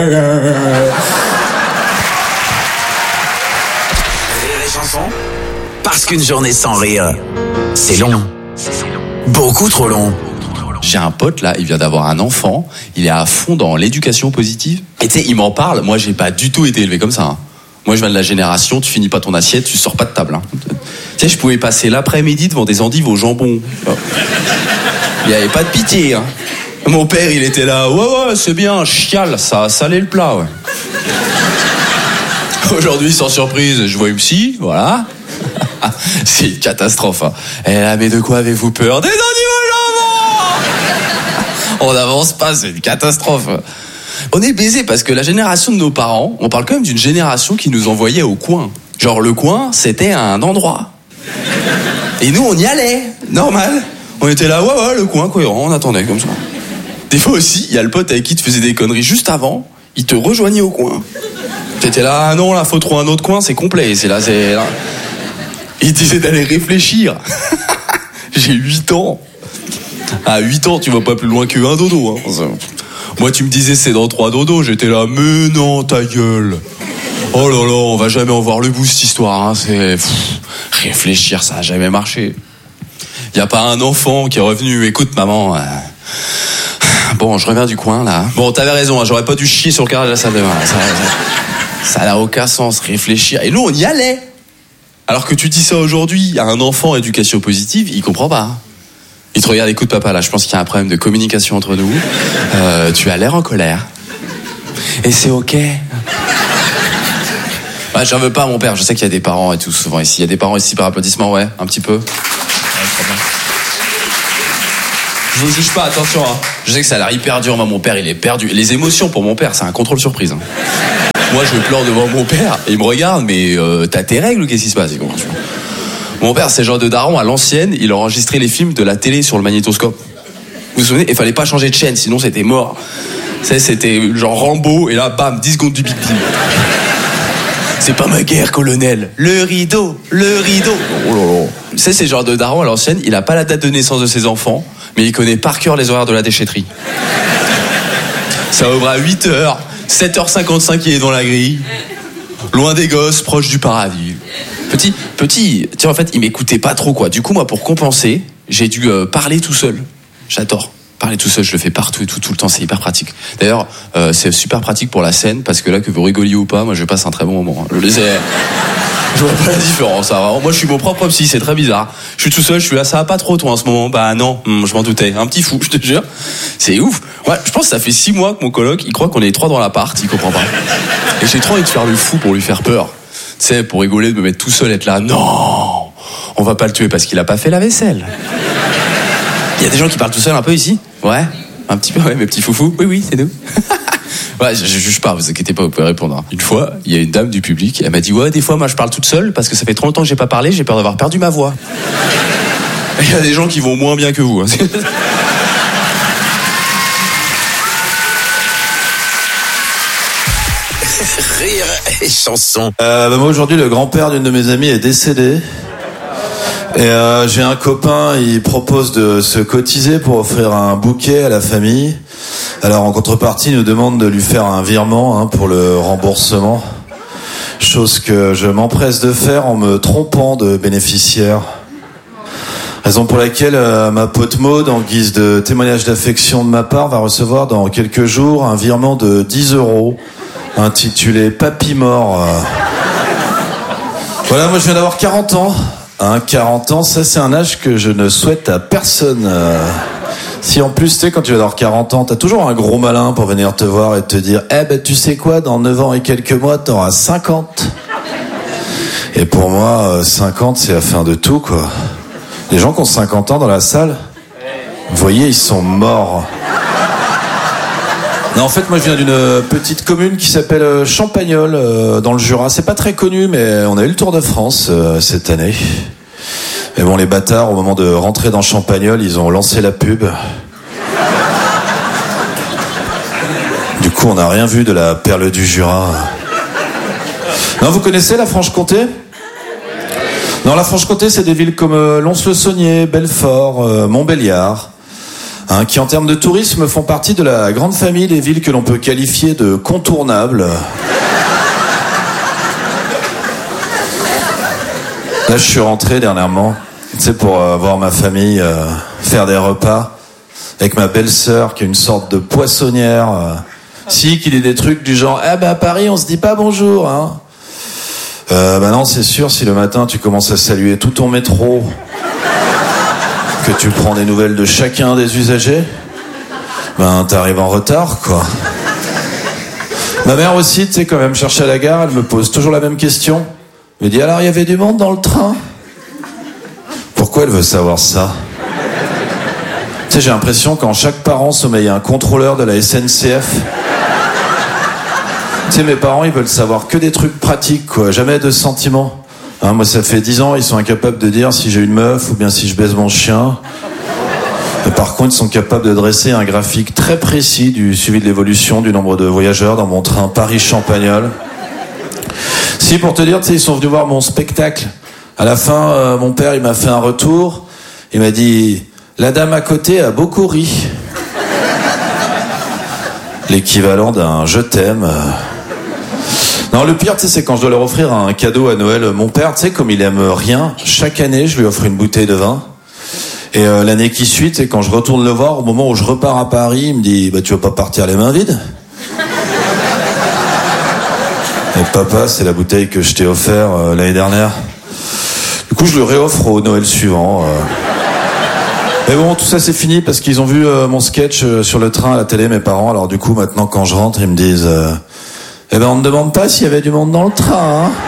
et chanson. Parce qu'une journée sans rire, c'est long. Beaucoup trop long. J'ai un pote là, il vient d'avoir un enfant, il est à fond dans l'éducation positive. Et tu sais, il m'en parle, moi j'ai pas du tout été élevé comme ça. Hein. Moi je viens de la génération, tu finis pas ton assiette, tu sors pas de table. Hein. Tu sais, je pouvais passer l'après-midi devant des endives au jambon. Il y avait pas de pitié. Hein. Mon père il était là, ouais ouais c'est bien, chiale, ça a salé le plat. Ouais. Aujourd'hui sans surprise, je vois une psy, voilà. C'est une catastrophe. Hein. Et là, mais de quoi avez-vous peur? Des endives au jambon. On n'avance pas, c'est une catastrophe. On est baisé parce que la génération de nos parents, on parle quand même d'une génération qui nous envoyait au coin. Genre le coin, c'était un endroit. Et nous, on y allait, normal. On était là, ouais, ouais, le coin, cohérent, on attendait comme ça. Des fois aussi, il y a le pote avec qui tu faisais des conneries juste avant, il te rejoignait au coin. T'étais là, ah non, là, faut trouver un autre coin, c'est complet, c'est là, c'est là. Il disait d'aller réfléchir. J'ai huit ans. À huit ans, tu vas pas plus loin qu'un dodo. Hein. Moi, tu me disais c'est dans trois dodos. J'étais là, mais non, ta gueule. Oh là là, on va jamais en voir le bout cette histoire. Hein. C'est pff, réfléchir, ça a jamais marché. Y a pas un enfant qui est revenu. Écoute, maman. Euh... Bon, je reviens du coin là. Bon, t'avais raison. Hein, j'aurais pas dû chier sur le carrelage de la salle de bain. Ça, ça, ça n'a aucun sens. Réfléchir. Et nous, on y allait. Alors que tu dis ça aujourd'hui à un enfant éducation positive, il comprend pas. Il te regarde, écoute papa, là je pense qu'il y a un problème de communication entre nous. Euh, tu as l'air en colère. Et c'est ok. Ouais, j'en veux pas à mon père, je sais qu'il y a des parents et tout souvent ici. Il y a des parents ici par applaudissement, ouais, un petit peu. Ouais, très bien. Je vous juge pas, attention, hein. Je sais que ça a l'air hyper dur, moi mon père il est perdu. Les émotions pour mon père, c'est un contrôle surprise. Hein. Moi je pleure devant mon père, et il me regarde, mais euh, t'as tes règles ou qu'est-ce qui se passe? Mon père, c'est le genre de daron à l'ancienne, il enregistrait les films de la télé sur le magnétoscope. Vous vous souvenez? Il fallait pas changer de chaîne, sinon c'était mort. Ça, c'était genre Rambo, et là, bam, dix secondes du Big Deal. C'est pas ma guerre, colonel. Le rideau, le rideau. Oh là là. Tu sais, c'est le genre de daron à l'ancienne, il a pas la date de naissance de ses enfants, mais il connaît par cœur les horaires de la déchetterie. Ça ouvre à huit heures, sept heures cinquante-cinq, il est dans la grille. Loin des gosses, proche du paradis. Petit, petit, tiens, en fait, il m'écoutait pas trop, quoi. Du coup, moi, pour compenser, j'ai dû euh, parler tout seul. J'adore. Parler tout seul, je le fais partout et tout, tout le temps, c'est hyper pratique. D'ailleurs, euh, c'est super pratique pour la scène, parce que là, que vous rigoliez ou pas, moi, je passe un très bon moment. Je le sais. Je vois pas la différence, ça. Moi, je suis mon propre psy, c'est très bizarre. Je suis tout seul, je suis là, ça va pas trop, toi, en ce moment. Bah non, hum, je m'en doutais. Un petit fou, je te jure. C'est ouf. Ouais, je pense que ça fait six mois que mon coloc, il croit qu'on est les trois dans l'appart, il comprend pas. Et j'ai trop envie de faire le fou pour lui faire peur. Tu sais, pour rigoler, de me mettre tout seul, être là, non, on va pas le tuer parce qu'il a pas fait la vaisselle. Il y a des gens qui parlent tout seul un peu ici? Ouais, un petit peu, ouais, mes petits foufous. Oui, oui, c'est nous. Ouais, je, je juge pas, vous inquiétez pas, vous pouvez répondre. Une fois, il y a une dame du public, elle m'a dit, ouais, des fois, moi, je parle toute seule parce que ça fait trop longtemps que j'ai pas parlé, j'ai peur d'avoir perdu ma voix. Il y a des gens qui vont moins bien que vous. Hein. Rire et chanson. Euh, bah moi aujourd'hui le grand-père d'une de mes amies est décédé. Et euh, j'ai un copain, il propose de se cotiser pour offrir un bouquet à la famille. Alors en contrepartie, il nous demande de lui faire un virement hein, pour le remboursement. Chose que je m'empresse de faire en me trompant de bénéficiaire. Raison pour laquelle euh, ma pote Maud, en guise de témoignage d'affection de ma part, va recevoir dans quelques jours un virement de dix euros intitulé Papy mort. Voilà, moi je viens d'avoir quarante ans. Hein, quarante ans, ça c'est un âge que je ne souhaite à personne. Euh, si en plus, tu sais, quand tu vas avoir quarante ans, t'as toujours un gros malin pour venir te voir et te dire « Eh ben tu sais quoi, dans neuf ans et quelques mois, t'auras cinquante. » Et pour moi, cinquante, c'est la fin de tout, quoi. Les gens qui ont cinquante ans dans la salle, vous voyez, ils sont morts. Non, en fait, moi, je viens d'une petite commune qui s'appelle Champagnole, euh, dans le Jura. C'est pas très connu, mais on a eu le Tour de France euh, cette année. Mais bon, les bâtards, au moment de rentrer dans Champagnole, ils ont lancé la pub. Du coup, on n'a rien vu de la perle du Jura. Non, vous connaissez la Franche-Comté ? Non, la Franche-Comté, c'est des villes comme euh, Lons-le-Saunier, Belfort, euh, Montbéliard. Hein, qui en termes de tourisme font partie de la grande famille des villes que l'on peut qualifier de contournables. Là, je suis rentré dernièrement, tu sais, pour euh, voir ma famille euh, faire des repas avec ma belle-sœur qui est une sorte de poissonnière. Euh, si, qui dit des trucs du genre, ah ben à Paris, on se dit pas bonjour, hein. Euh, bah non, c'est sûr, si le matin tu commences à saluer tout ton métro, que tu prends des nouvelles de chacun des usagers, ben t'arrives en retard, quoi. Ma mère aussi, tu sais, quand elle me cherche à la gare, elle me pose toujours la même question. Elle me dit, alors il y avait du monde dans le train? Pourquoi elle veut savoir ça? Tu sais, j'ai l'impression qu'en chaque parent sommeille un contrôleur de la S N C F. Tu sais, mes parents, ils veulent savoir que des trucs pratiques, quoi, jamais de sentiments. Hein, moi, ça fait dix ans, ils sont incapables de dire si j'ai une meuf ou bien si je baise mon chien. Mais par contre, ils sont capables de dresser un graphique très précis du suivi de l'évolution du nombre de voyageurs dans mon train Paris-Champagnole. Si, pour te dire, tu sais, ils sont venus voir mon spectacle. À la fin, euh, mon père, il m'a fait un retour. Il m'a dit, la dame à côté a beaucoup ri. L'équivalent d'un je t'aime. Non, le pire, tu sais, c'est quand je dois leur offrir un cadeau à Noël. Mon père, tu sais, comme il aime rien, chaque année, je lui offre une bouteille de vin. Et euh, l'année qui suit, tu sais, quand je retourne le voir, au moment où je repars à Paris, il me dit, bah tu vas pas partir les mains vides? Et papa, c'est la bouteille que je t'ai offert euh, l'année dernière. Du coup, je le réoffre au Noël suivant. Euh... Mais bon, tout ça c'est fini parce qu'ils ont vu euh, mon sketch euh, sur le train à la télé, mes parents. Alors du coup, maintenant quand je rentre, ils me disent euh, eh ben on ne demande pas s'il y avait du monde dans le train, hein.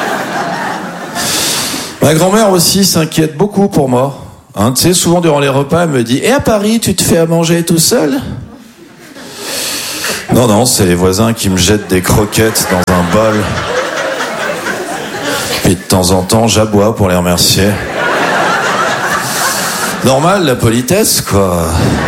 Ma grand-mère aussi s'inquiète beaucoup pour moi. Hein, tu sais, souvent durant les repas, elle me dit « Et à Paris, tu te fais à manger tout seul ?» Non, non, c'est les voisins qui me jettent des croquettes dans un bol. Puis de temps en temps, j'aboie pour les remercier. Normal, la politesse, quoi.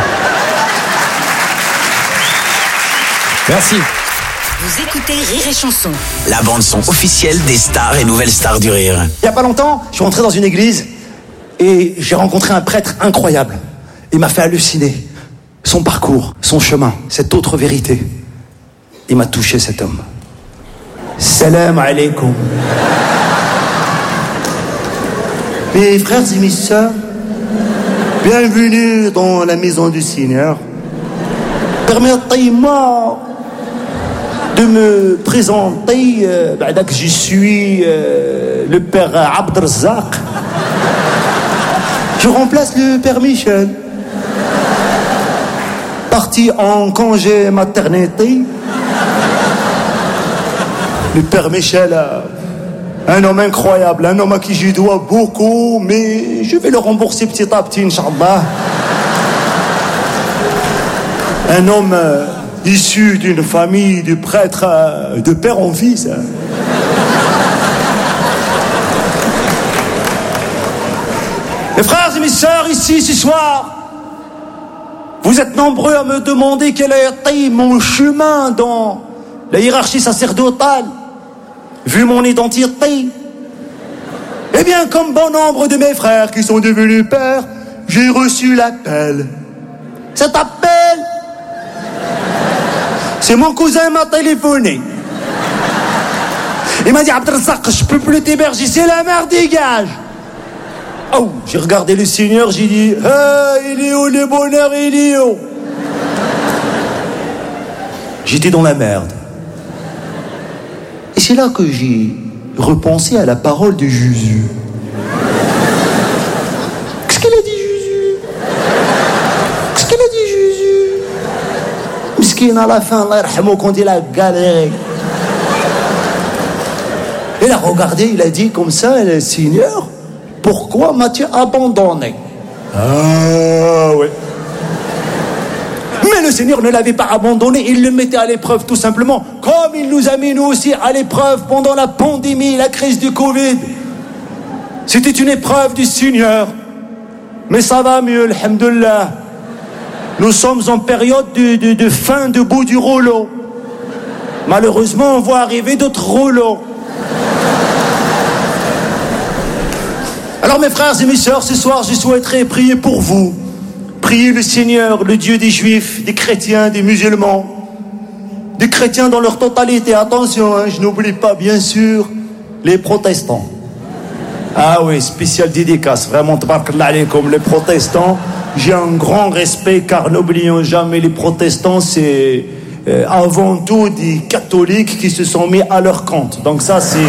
Merci. Vous écoutez Rire et Chanson. La bande-son officielle des stars et nouvelles stars du rire. Il y a pas longtemps, je suis rentré dans une église et j'ai rencontré un prêtre incroyable. Il m'a fait halluciner. Son parcours, son chemin, cette autre vérité. Il m'a touché, cet homme. Salam alaikum. Mes frères et mes sœurs, bienvenue dans la maison du Seigneur. Permettez-moi de me présenter, euh, bah, que je suis euh, le père Abdelrazak. Je remplace le père Michel, parti en congé maternité. Le père Michel, euh, un homme incroyable, un homme à qui je dois beaucoup, mais je vais le rembourser petit à petit, Inch'Allah. Un homme euh, issu d'une famille de prêtres euh, de père en fils. Hein. Mes frères et mes sœurs, ici ce soir, vous êtes nombreux à me demander quel a été mon chemin dans la hiérarchie sacerdotale, vu mon identité. Eh bien, comme bon nombre de mes frères qui sont devenus pères, j'ai reçu l'appel. Cet appel, c'est mon cousin m'a téléphoné. Il m'a dit, Abdelrazak, je peux plus t'héberger, c'est la merde, dégage. Oh, j'ai regardé le Seigneur, j'ai dit, hey, il est où le bonheur, il est où? J'étais dans la merde. Et c'est là que j'ai repensé à la parole de Jésus. Qu'est-ce qu'elle a dit, Jésus? Qu'est-ce qu'elle a dit, Jésus? Miskin à la fin, Allah yarhamou, quand il a galéré. Il a regardé, il a dit comme ça, le Seigneur, pourquoi m'as-tu abandonné? Ah oui. Mais le Seigneur ne l'avait pas abandonné, il le mettait à l'épreuve tout simplement, comme il nous a mis nous aussi à l'épreuve pendant la pandémie, la crise du Covid. C'était une épreuve du Seigneur. Mais ça va mieux, alhamdoulilah. Nous sommes en période de, de, de fin de bout du rouleau. Malheureusement, on voit arriver d'autres rouleaux. Alors mes frères et mes sœurs, ce soir, je souhaiterais prier pour vous. Priez le Seigneur, le Dieu des Juifs, des chrétiens, des musulmans, des chrétiens dans leur totalité. Attention, hein, je n'oublie pas, bien sûr, les protestants. Ah oui, spécial dédicace, vraiment, comme les protestants. J'ai un grand respect, car n'oublions jamais, les protestants, c'est euh, avant tout des catholiques qui se sont mis à leur compte. Donc ça, c'est...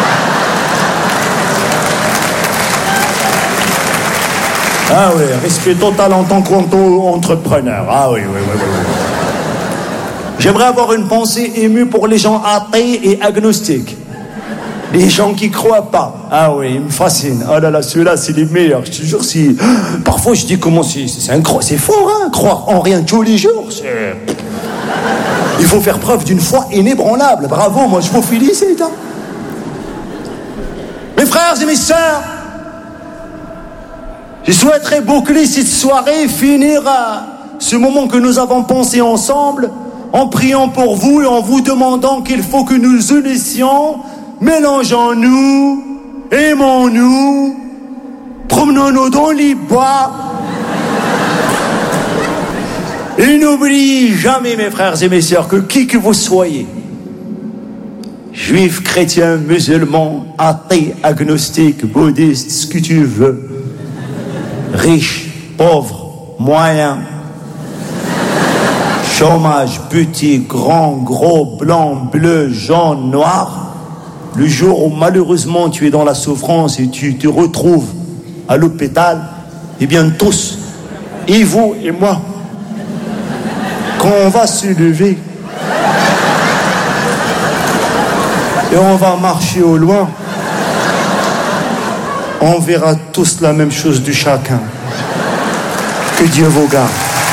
Ah oui, respect total en tant qu'entrepreneur. Ah oui, oui, oui, oui, oui. J'aimerais avoir une pensée émue pour les gens athées et agnostiques. Les gens qui croient pas. Ah oui, ils me fascinent. Oh là là, ceux-là, c'est les meilleurs. Je te jure, si... Parfois, je dis comment c'est... C'est, incro... c'est fort, hein, croire en rien tous les jours. C'est... Il faut faire preuve d'une foi inébranlable. Bravo, moi, je vous félicite. Hein. Mes frères et mes sœurs, je souhaiterais boucler cette soirée, finir à ce moment que nous avons pensé ensemble, en priant pour vous et en vous demandant qu'il faut que nous unissions, mélangeons-nous, aimons-nous, promenons-nous dans les bois. Et n'oubliez jamais, mes frères et mes sœurs, que qui que vous soyez, juifs, chrétiens, musulmans, athées, agnostiques, bouddhistes, ce que tu veux, riche, pauvre, moyen, chômage, petit, grand, gros, blanc, bleu, jaune, noir, le jour où malheureusement tu es dans la souffrance et tu te retrouves à l'hôpital, eh bien tous, et vous et moi, quand on va se lever et on va marcher au loin, on verra tous la même chose de chacun. Que Dieu vous garde.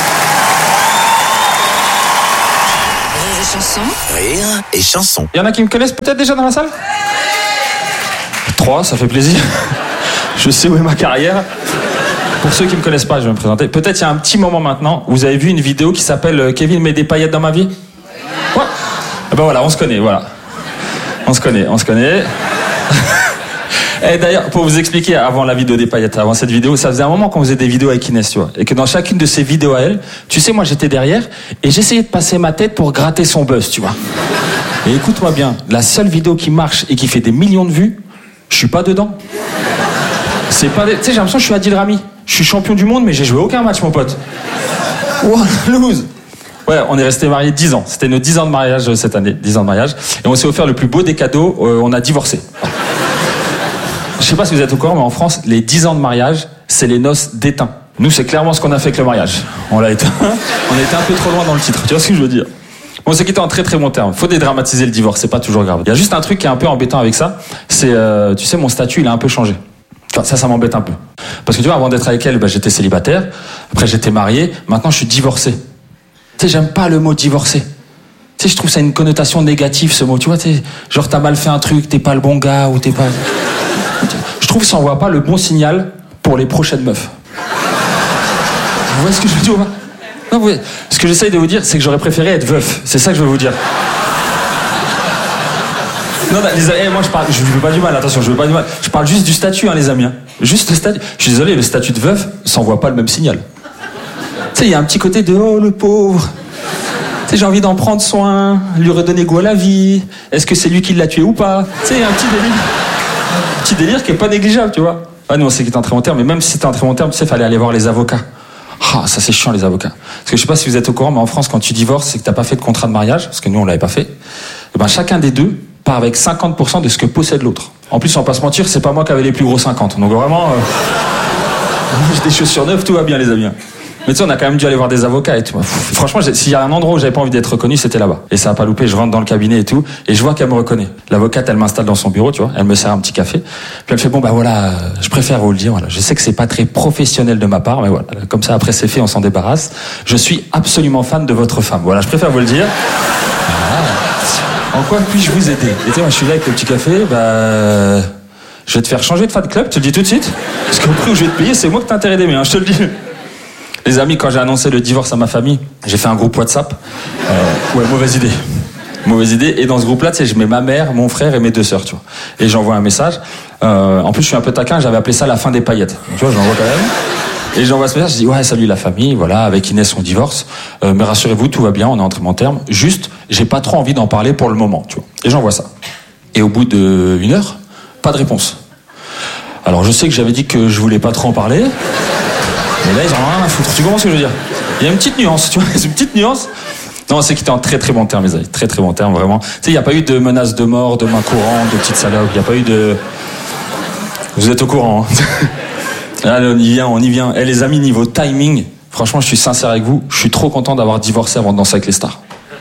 Rire et chanson. Rire et chanson. Il y en a qui me connaissent peut-être déjà dans la salle ? Trois, ça fait plaisir. Je sais où est ma carrière. Pour ceux qui me connaissent pas, je vais me présenter. Peut-être il y a un petit moment maintenant, vous avez vu une vidéo qui s'appelle Kevin met des paillettes dans ma vie ? Ouais. Et ben voilà, on se connaît, voilà. On se connaît, on se connaît. Et d'ailleurs, pour vous expliquer, avant la vidéo des paillettes, avant cette vidéo, ça faisait un moment qu'on faisait des vidéos avec Inès, tu vois. Et que dans chacune de ces vidéos à elle, tu sais, moi j'étais derrière et j'essayais de passer ma tête pour gratter son buzz, tu vois. Et écoute-moi bien, la seule vidéo qui marche et qui fait des millions de vues, je suis pas dedans. C'est pas des... Tu sais, j'ai l'impression que je suis Adil Rami. Je suis champion du monde, mais j'ai joué aucun match, mon pote. Wow, lose. Ouais, on est restés mariés dix ans. C'était nos dix ans de mariage cette année, dix ans de mariage. Et on s'est offert le plus beau des cadeaux, euh, on a divorcé. Je sais pas si vous êtes au courant, mais en France, les dix ans de mariage, c'est les noces d'éteint. Nous, c'est clairement ce qu'on a fait avec le mariage. On l'a éteint. On était un peu trop loin dans le titre. Tu vois ce que je veux dire? On s'est quitté en très très bon terme. Faut dédramatiser le divorce, c'est pas toujours grave. Il y a juste un truc qui est un peu embêtant avec ça, c'est, euh, tu sais, mon statut, il a un peu changé. Enfin, ça, ça m'embête un peu. Parce que tu vois, avant d'être avec elle, bah, j'étais célibataire. Après, j'étais marié. Maintenant, je suis divorcé. Tu sais, j'aime pas le mot divorcé. Tu sais, je trouve ça une connotation négative, ce mot. Tu vois, tu sais, genre, t'as mal fait un truc, t'es pas le bon gars, ou t'es pas... Je trouve que ça envoie pas le bon signal pour les prochaines meufs. Vous voyez ce que je veux dire ou pas? Non, vous voyez, ce que j'essaye de vous dire, c'est que j'aurais préféré être veuf. C'est ça que je veux vous dire. Non, bah, les, eh, moi je parle, je veux pas du mal, attention, je veux pas du mal. Je parle juste du statut, hein, les amis. Hein. Juste le statut. Je suis désolé, le statut de veuf, ça envoie pas le même signal. Tu sais, il y a un petit côté de oh le pauvre. Tu sais, j'ai envie d'en prendre soin, lui redonner goût à la vie. Est-ce que c'est lui qui l'a tué ou pas? Tu sais, il y a un petit délire. Un petit délire qui est pas négligeable, tu vois. Ah non, c'est qu'il était en très bon terme, mais même si c'était en très bon terme, tu sais, fallait aller voir les avocats. Ah, ça c'est chiant les avocats. Parce que je sais pas si vous êtes au courant, mais en France, quand tu divorces, c'est que t'as pas fait de contrat de mariage, parce que nous on l'avait pas fait. Et ben chacun des deux part avec cinquante pour cent de ce que possède l'autre. En plus, on va pas se mentir, c'est pas moi qui avais les plus gros cinquante. Donc vraiment, euh... j'ai des chaussures neuves, tout va bien les amis. Mais tu sais, on a quand même dû aller voir des avocats et tout. Franchement, s'il y a un endroit où j'avais pas envie d'être reconnu, c'était là-bas. Et ça a pas loupé, je rentre dans le cabinet et tout, et je vois qu'elle me reconnaît. L'avocate, elle m'installe dans son bureau, tu vois, elle me sert un petit café, puis elle fait, bon bah voilà, je préfère vous le dire, voilà. Je sais que c'est pas très professionnel de ma part, mais voilà, comme ça après c'est fait, on s'en débarrasse. Je suis absolument fan de votre femme, voilà, je préfère vous le dire. Voilà. En quoi puis-je vous aider? Et tu sais, moi je suis là avec le petit café, bah... je vais te faire changer de fan club, je te le dis tout de suite. Parce qu'au prix où je vais te payer, c'est moi que t'as intérêt d'aimer, hein, je te le dis. Les amis, quand j'ai annoncé le divorce à ma famille, j'ai fait un groupe WhatsApp. Euh, ouais, mauvaise idée. Mauvaise idée. Et dans ce groupe-là, tu sais, je mets ma mère, mon frère et mes deux sœurs, tu vois. Et j'envoie un message. Euh, en plus, je suis un peu taquin, j'avais appelé ça la fin des paillettes. Tu vois, j'envoie quand même. Et j'envoie ce message, je dis, ouais, salut la famille, voilà, avec Inès, on divorce. Euh, mais rassurez-vous, tout va bien, on est en très bon terme. Juste, j'ai pas trop envie d'en parler pour le moment, tu vois. Et j'envoie ça. Et au bout d'une heure, pas de réponse. Alors, je sais que j'avais dit que je voulais pas trop en parler. Mais là, ils en ont rien à foutre. Tu comprends ce que je veux dire? Il y a une petite nuance, tu vois, c'est une petite nuance. Non, c'est qu'il était en très très bon terme, les amis. Très très bon terme, vraiment. Tu sais, il n'y a pas eu de menaces de mort, de main courante, de petites salopes. Il n'y a pas eu de... Vous êtes au courant, hein? Allez, on y vient, on y vient. Eh, les amis, niveau timing, franchement, je suis sincère avec vous. Je suis trop content d'avoir divorcé avant de danser avec les stars.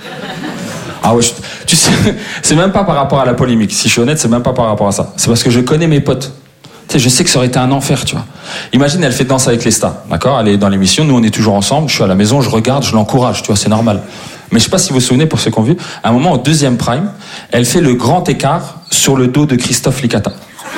Ah ouais, je... tu sais, c'est même pas par rapport à la polémique. Si je suis honnête, c'est même pas par rapport à ça. C'est parce que je connais mes potes. Tu sais, je sais que ça aurait été un enfer, tu vois. Imagine, elle fait Danse avec les stars, d'accord? Elle est dans l'émission, nous on est toujours ensemble, je suis à la maison, je regarde, je l'encourage, tu vois, c'est normal. Mais je sais pas si vous vous souvenez, pour ceux qui ont vu, à un moment, au deuxième prime, elle fait le grand écart sur le dos de Christophe Licata.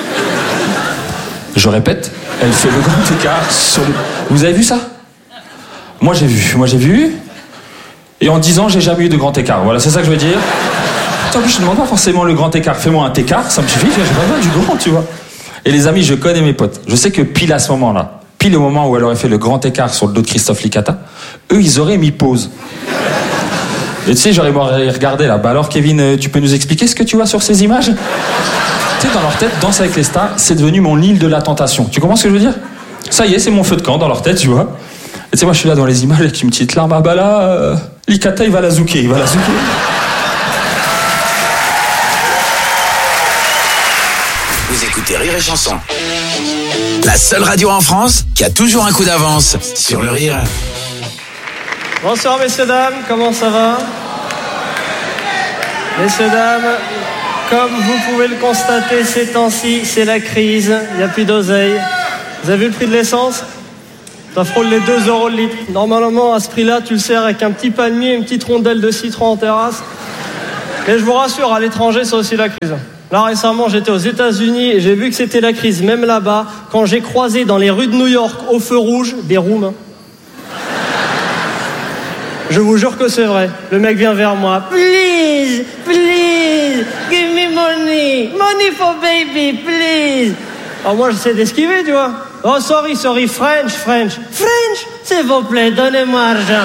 Je répète, elle fait le grand écart sur le... Vous avez vu ça? Moi j'ai vu, moi j'ai vu. Et en dix ans, j'ai jamais eu de grand écart. Voilà, c'est ça que je veux dire. En plus, je ne demande pas forcément le grand écart. Fais-moi un écart, ça me suffit, j'ai pas besoin du grand, tu vois. Et les amis, je connais mes potes. Je sais que pile à ce moment-là, pile au moment où elle aurait fait le grand écart sur le dos de Christophe Licata, eux, ils auraient mis pause. Et tu sais, j'aurais regardé là. Bah alors, Kevin, tu peux nous expliquer ce que tu vois sur ces images? Tu sais, dans leur tête, Danse avec les stars, c'est devenu mon île de la tentation. Tu comprends ce que je veux dire? Ça y est, c'est mon feu de camp dans leur tête, tu vois. Et tu sais, moi, je suis là dans les images avec une petite larme. Ah bah là, euh, Licata, il va la zouker, il va la zouker. Vous écoutez écoutez Rire et Chanson. La seule radio en France qui a toujours un coup d'avance sur le rire. Bonsoir messieurs, dames, comment ça va? Messieurs, dames, comme vous pouvez le constater ces temps-ci, c'est la crise, il n'y a plus d'oseille. Vous avez vu le prix de l'essence? Ça frôle les deux euros le litre. Normalement, à ce prix-là, tu le sers avec un petit palmier, une petite rondelle de citron en terrasse. Et je vous rassure, à l'étranger, c'est aussi la crise. Là, récemment, j'étais aux États-Unis et j'ai vu que c'était la crise, même là-bas, quand j'ai croisé dans les rues de New York, au feu rouge, des Roumains. Je vous jure que c'est vrai. Le mec vient vers moi. Please, please, give me money. Money for baby, please. Alors moi, j'essaie d'esquiver, tu vois. Oh, sorry, sorry, French, French. French, s'il vous plaît, donnez-moi argent.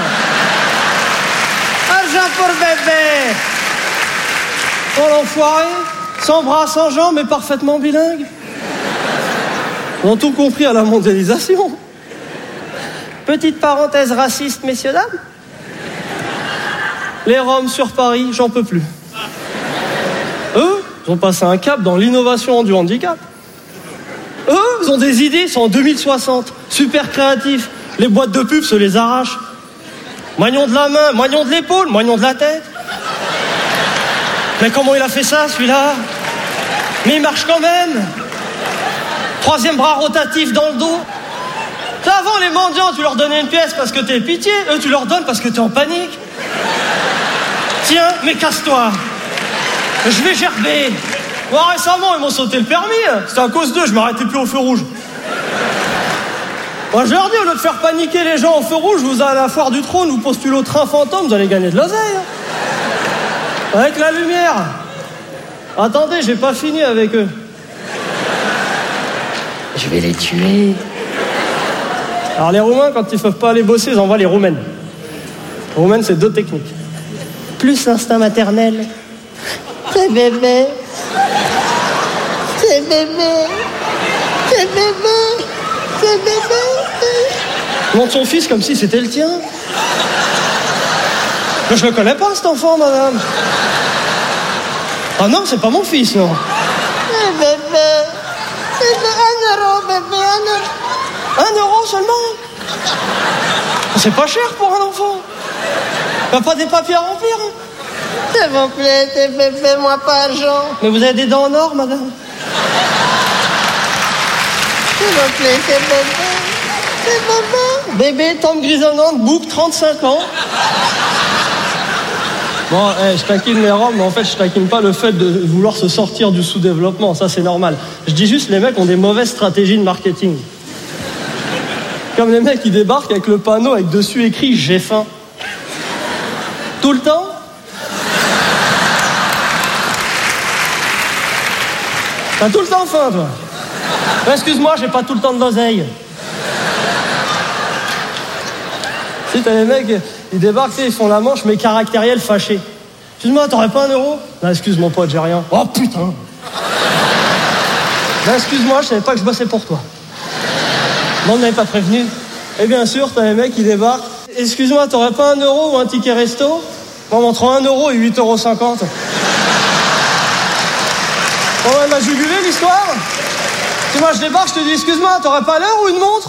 Argent pour bébé. Oh, l'enfoiré. Sans bras, sans jambes, mais parfaitement bilingue. Ils ont tout compris à la mondialisation. Petite parenthèse raciste, messieurs, dames. Les Roms sur Paris, j'en peux plus. Eux, ils ont passé un cap dans l'innovation du handicap. Eux, ils ont des idées, ils sont en deux mille soixante. Super créatifs. Les boîtes de pub se les arrachent. Moignon de la main, moignon de l'épaule, moignon de la tête. Mais comment il a fait ça, celui-là? Mais il marche quand même. Troisième bras rotatif dans le dos. Avant, les mendiants, tu leur donnais une pièce parce que t'es pitié. Eux, tu leur donnes parce que t'es en panique. Tiens, mais casse-toi. Je vais gerber. Bon, récemment, ils m'ont sauté le permis. C'était à cause d'eux, je m'arrêtais plus au feu rouge. Moi, je leur dis, au lieu de faire paniquer les gens au feu rouge, vous allez à la foire du trône, vous postulez au train fantôme, vous allez gagner de l'oseille. Avec la lumière. Attendez, j'ai pas fini avec eux. Je vais les tuer. Alors les Roumains, quand ils peuvent pas aller bosser, ils envoient les Roumaines. Les Roumaines, c'est deux techniques. Plus l'instinct maternel. C'est bébé. C'est bébé. C'est bébé. C'est bébé. Il montre son fils comme si c'était le tien. Mais je le connais pas, cet enfant, madame. Ah non, c'est pas mon fils, non. C'est bébé. C'est un euro, bébé, un euro. Un euro seulement. C'est pas cher pour un enfant. T'as pas des papiers à remplir, hein? S'il vous plaît, s'il vous plaît, fais-moi pas argent. Mais vous avez des dents en or, madame? S'il vous plaît, c'est bébé. C'est bébé. Bébé, tombe grisonnante, bouc, trente-cinq ans. Bon, hey, je taquine les Roms, mais en fait, je taquine pas le fait de vouloir se sortir du sous-développement. Ça, c'est normal. Je dis juste, les mecs ont des mauvaises stratégies de marketing. Comme les mecs qui débarquent avec le panneau avec dessus écrit « J'ai faim ». Tout le temps. T'as tout le temps faim, toi. Ben, excuse-moi, j'ai pas tout le temps de l'oseille. Si, t'as les mecs, ils débarquent, ils font la manche, mais caractériel fâché. Excuse-moi, t'aurais pas un euro? Non, excuse mon pote, j'ai rien. Oh putain. Ben, excuse-moi, je savais pas que je bossais pour toi. Non, on n'avait pas prévenu. Et bien sûr, t'as les mecs qui débarquent. Excuse-moi, t'aurais pas un euro ou un ticket resto? Bon, entre un euro et huit euros cinquante. Bon, elle m'a jugulé l'histoire. Si moi je débarque, je te dis, excuse-moi, t'aurais pas l'heure ou une montre?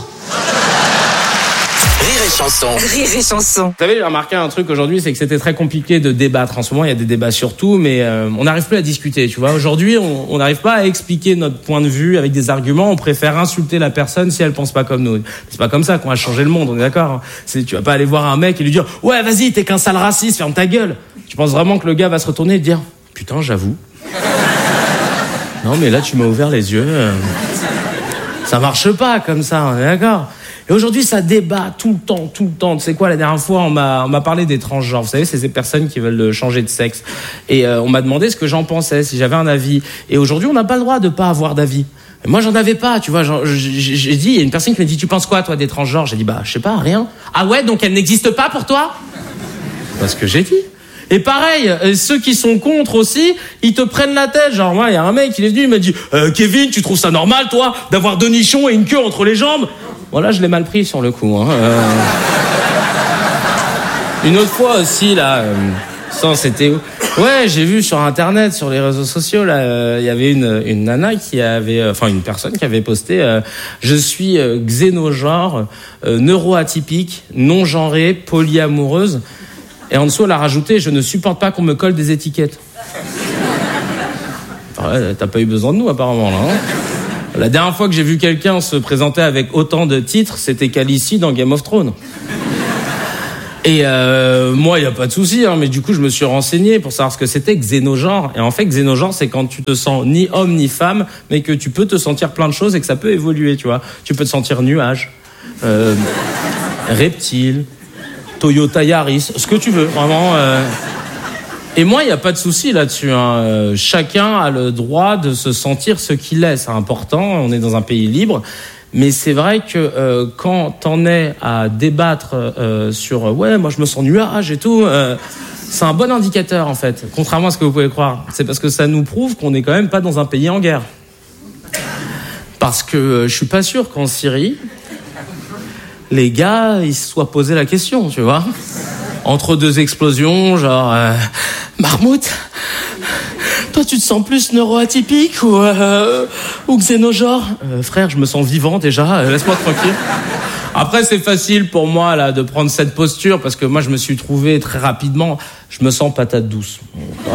Rire et Chanson. Rire et Chanson. Vous savez, j'ai remarqué un truc aujourd'hui, c'est que c'était très compliqué de débattre. En ce moment, il y a des débats sur tout, mais euh, on n'arrive plus à discuter, tu vois. Aujourd'hui, on n'arrive pas à expliquer notre point de vue avec des arguments. On préfère insulter la personne si elle pense pas comme nous. C'est pas comme ça qu'on va changer le monde, on est d'accord? C'est, tu vas pas aller voir un mec et lui dire « Ouais, vas-y, t'es qu'un sale raciste, ferme ta gueule !» Tu penses vraiment que le gars va se retourner et te dire « Putain, j'avoue. Non, mais là, tu m'as ouvert les yeux. Ça marche pas comme ça, on est d'accord ?» Et aujourd'hui, ça débat tout le temps, tout le temps. Tu sais quoi, la dernière fois, on m'a, on m'a parlé des transgenres. Vous savez, c'est ces personnes qui veulent changer de sexe. Et euh, on m'a demandé ce que j'en pensais, si j'avais un avis. Et aujourd'hui, on n'a pas le droit de pas avoir d'avis. Et moi, j'en avais pas, tu vois. J'ai dit, il y a une personne qui m'a dit, tu penses quoi, toi, des transgenres? J'ai dit, bah, je sais pas, rien. Ah ouais, donc elles n'existent pas pour toi? C'est ce que j'ai dit. Et pareil, ceux qui sont contre aussi, ils te prennent la tête. Genre, moi, il y a un mec, il est venu, il m'a dit, euh, Kevin, tu trouves ça normal, toi, d'avoir deux nichons et une queue entre les jambes? Voilà, je l'ai mal pris sur le coup. Hein. Euh... Une autre fois aussi, là, euh... ça, c'était Ouais, j'ai vu sur internet, sur les réseaux sociaux, là, il euh, y avait une, une nana qui avait, enfin euh, une personne qui avait posté euh, je suis euh, xénogenre, euh, neuroatypique, non genrée, polyamoureuse. Et en dessous, elle a rajouté je ne supporte pas qu'on me colle des étiquettes. Ouais, t'as pas eu besoin de nous apparemment là. Hein. La dernière fois que j'ai vu quelqu'un se présenter avec autant de titres, c'était Khaleesi dans Game of Thrones. Et euh, moi, il y a pas de souci, hein, mais du coup, je me suis renseigné pour savoir ce que c'était xénogenre. Et en fait, xénogenre, c'est quand tu te sens ni homme ni femme, mais que tu peux te sentir plein de choses et que ça peut évoluer, tu vois. Tu peux te sentir nuage, euh, reptile, Toyota Yaris, ce que tu veux, vraiment. Euh... Et moi, il n'y a pas de souci là-dessus. Hein. Euh, chacun a le droit de se sentir ce qu'il est. C'est important. On est dans un pays libre. Mais c'est vrai que euh, quand t'en es à débattre euh, sur euh, ouais, moi je me sens nuage et tout, euh, c'est un bon indicateur en fait. Contrairement à ce que vous pouvez croire, c'est parce que ça nous prouve qu'on n'est quand même pas dans un pays en guerre. Parce que euh, je suis pas sûr qu'en Syrie, les gars ils se soient posé la question, tu vois, entre deux explosions, genre euh, Marmout. Toi, tu te sens plus neuroatypique ou, euh, ou xénogenre euh, Frère, je me sens vivant déjà, euh, laisse-moi tranquille. Après, c'est facile pour moi là de prendre cette posture parce que moi, je me suis trouvé très rapidement, je me sens patate douce. Ouais,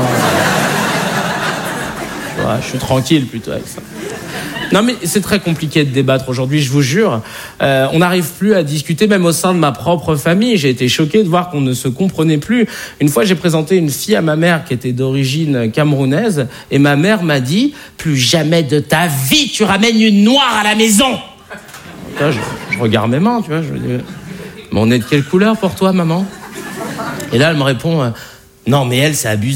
je suis tranquille plutôt avec ça. Non mais c'est très compliqué de débattre aujourd'hui, je vous jure. Euh, on n'arrive plus à discuter, même au sein de ma propre famille. J'ai été choqué de voir qu'on ne se comprenait plus. Une fois, j'ai présenté une fille à ma mère qui était d'origine camerounaise, et ma mère m'a dit « Plus jamais de ta vie, tu ramènes une noire à la maison !» Là, je, je regarde mes mains, tu vois. Je dis « Mais on est de quelle couleur pour toi, maman ?» Et là, elle me répond « Non, mais elle, c'est abusé. »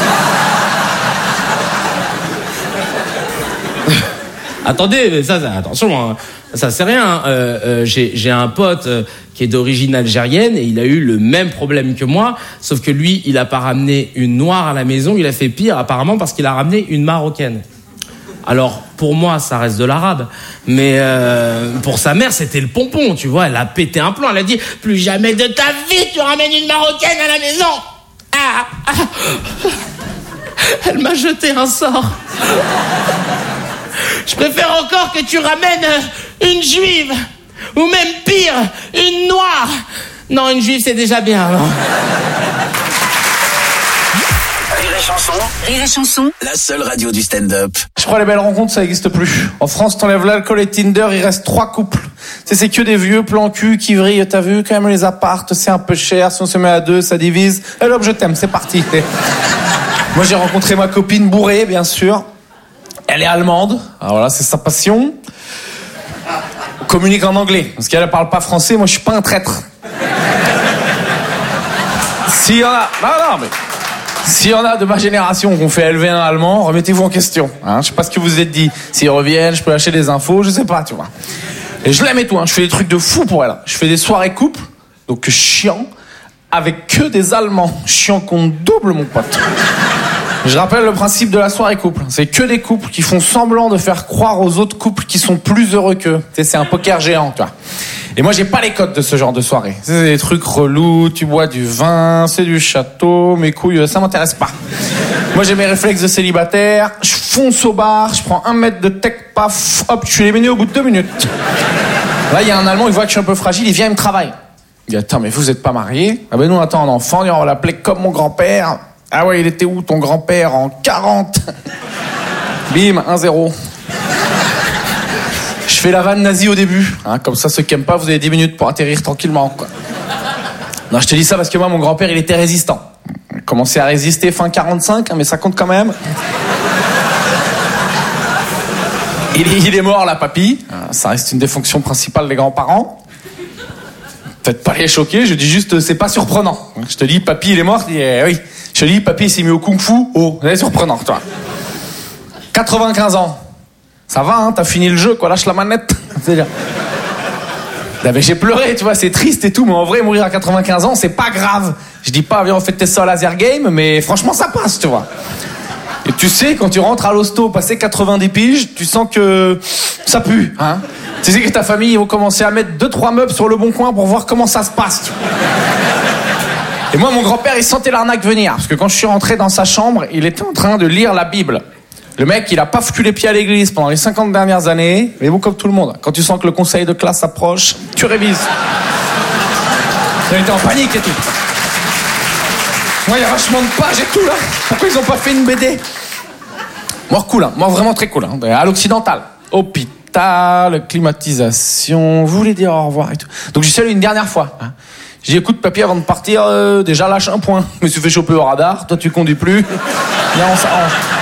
Attendez, mais ça, ça attention, hein, ça c'est rien. Euh, euh, j'ai, j'ai un pote euh, qui est d'origine algérienne et il a eu le même problème que moi, sauf que lui, il a pas ramené une noire à la maison, il a fait pire apparemment parce qu'il a ramené une marocaine. Alors pour moi, ça reste de l'arabe, mais euh, pour sa mère, c'était le pompon, tu vois. Elle a pété un plomb, elle a dit plus jamais de ta vie tu ramènes une marocaine à la maison. Ah, ah. Elle m'a jeté un sort. Je préfère encore que tu ramènes une juive, ou même pire, une noire. Non, une juive, c'est déjà bien. Non. Rire et chanson. Rire et chanson. La seule radio du stand-up. Je crois que les belles rencontres, ça n'existe plus. En France, t'enlèves l'alcool et Tinder, il reste trois couples. C'est, c'est que des vieux plans cul qui vrillent. T'as vu, quand même, les appartes, c'est un peu cher. Si on se met à deux, ça divise. Et hop, je t'aime, c'est parti. Moi, j'ai rencontré ma copine bourrée, bien sûr. Elle est allemande, alors là c'est sa passion. On communique en anglais, parce qu'elle ne parle pas français, moi je suis pas un traître. S'il y en a, non, non, mais s'il y en a de ma génération qu'on fait élever un allemand, remettez-vous en question. Hein, je sais pas ce que vous vous êtes dit. S'ils reviennent, je peux lâcher des infos, je sais pas, tu vois. Et je l'aime et tout, hein, je fais des trucs de fou pour elle. Je fais des soirées couples, donc chiant, avec que des Allemands. Chiant qu'on double, mon pote. Je rappelle le principe de la soirée couple. C'est que des couples qui font semblant de faire croire aux autres couples qui sont plus heureux qu'eux. Tu sais, c'est un poker géant, tu vois. Et moi, j'ai pas les codes de ce genre de soirée. C'est des trucs relous, tu bois du vin, c'est du château, mes couilles, ça m'intéresse pas. Moi, j'ai mes réflexes de célibataire, je fonce au bar, je prends un mètre de tech, paf, hop, je suis éliminé au bout de deux minutes. Là, il y a un Allemand, il voit que je suis un peu fragile, il vient, il me travaille. Il dit, attends, mais vous êtes pas mariés? Ah ben nous, on attend un enfant, on va l'appeler comme mon grand-père. Ah ouais, il était où ton grand-père en quarante? Bim, un zéro. Je fais la vanne nazie au début, hein, comme ça ceux qui aiment pas, vous avez dix minutes pour atterrir tranquillement, quoi. Non, je te dis ça parce que moi, mon grand-père, il était résistant. Il a commencé à résister fin quarante-cinq, hein, mais ça compte quand même. Il est, il est mort, là, papy. Ça reste une des fonctions principales des grands-parents. Faites pas les choquer, je dis juste, c'est pas surprenant. Je te dis, papy, il est mort, je dis, eh, oui. Je te dis, papy, il s'est mis au kung-fu. Oh, c'est surprenant, toi. quatre-vingt-quinze ans. Ça va, hein, t'as fini le jeu, quoi, lâche la manette. C'est-à-dire... Là, mais j'ai pleuré, tu vois, c'est triste et tout, mais en vrai, mourir à quatre-vingt-quinze ans, c'est pas grave. Je dis pas, viens, on fait ça au laser game, mais franchement, ça passe, tu vois. Et tu sais, quand tu rentres à l'hosto, passé quatre-vingt-dix piges, tu sens que ça pue, hein. Tu sais que ta famille, ils vont commencer à mettre deux, trois meubles sur le bon coin pour voir comment ça se passe, tu vois. Et moi, mon grand-père, il sentait l'arnaque venir. Parce que quand je suis rentré dans sa chambre, il était en train de lire la Bible. Le mec, il a pas foutu les pieds à l'église pendant les cinquante dernières années. Mais bon, comme tout le monde, quand tu sens que le conseil de classe approche, tu révises. Il était en panique et tout. Moi, il y a vachement de pages et tout, là. Pourquoi ils ont pas fait une B D? Moi, cool, hein. Moi, vraiment très cool. Hein. À l'occidental. Hôpital, climatisation, vous voulez dire au revoir et tout. Donc, j'y suis allé une dernière fois. Hein. J'ai dit, écoute, papy, avant de partir, euh, déjà lâche un point. Je me suis fait choper au radar. Toi, tu conduis plus. Viens, on s'arrange.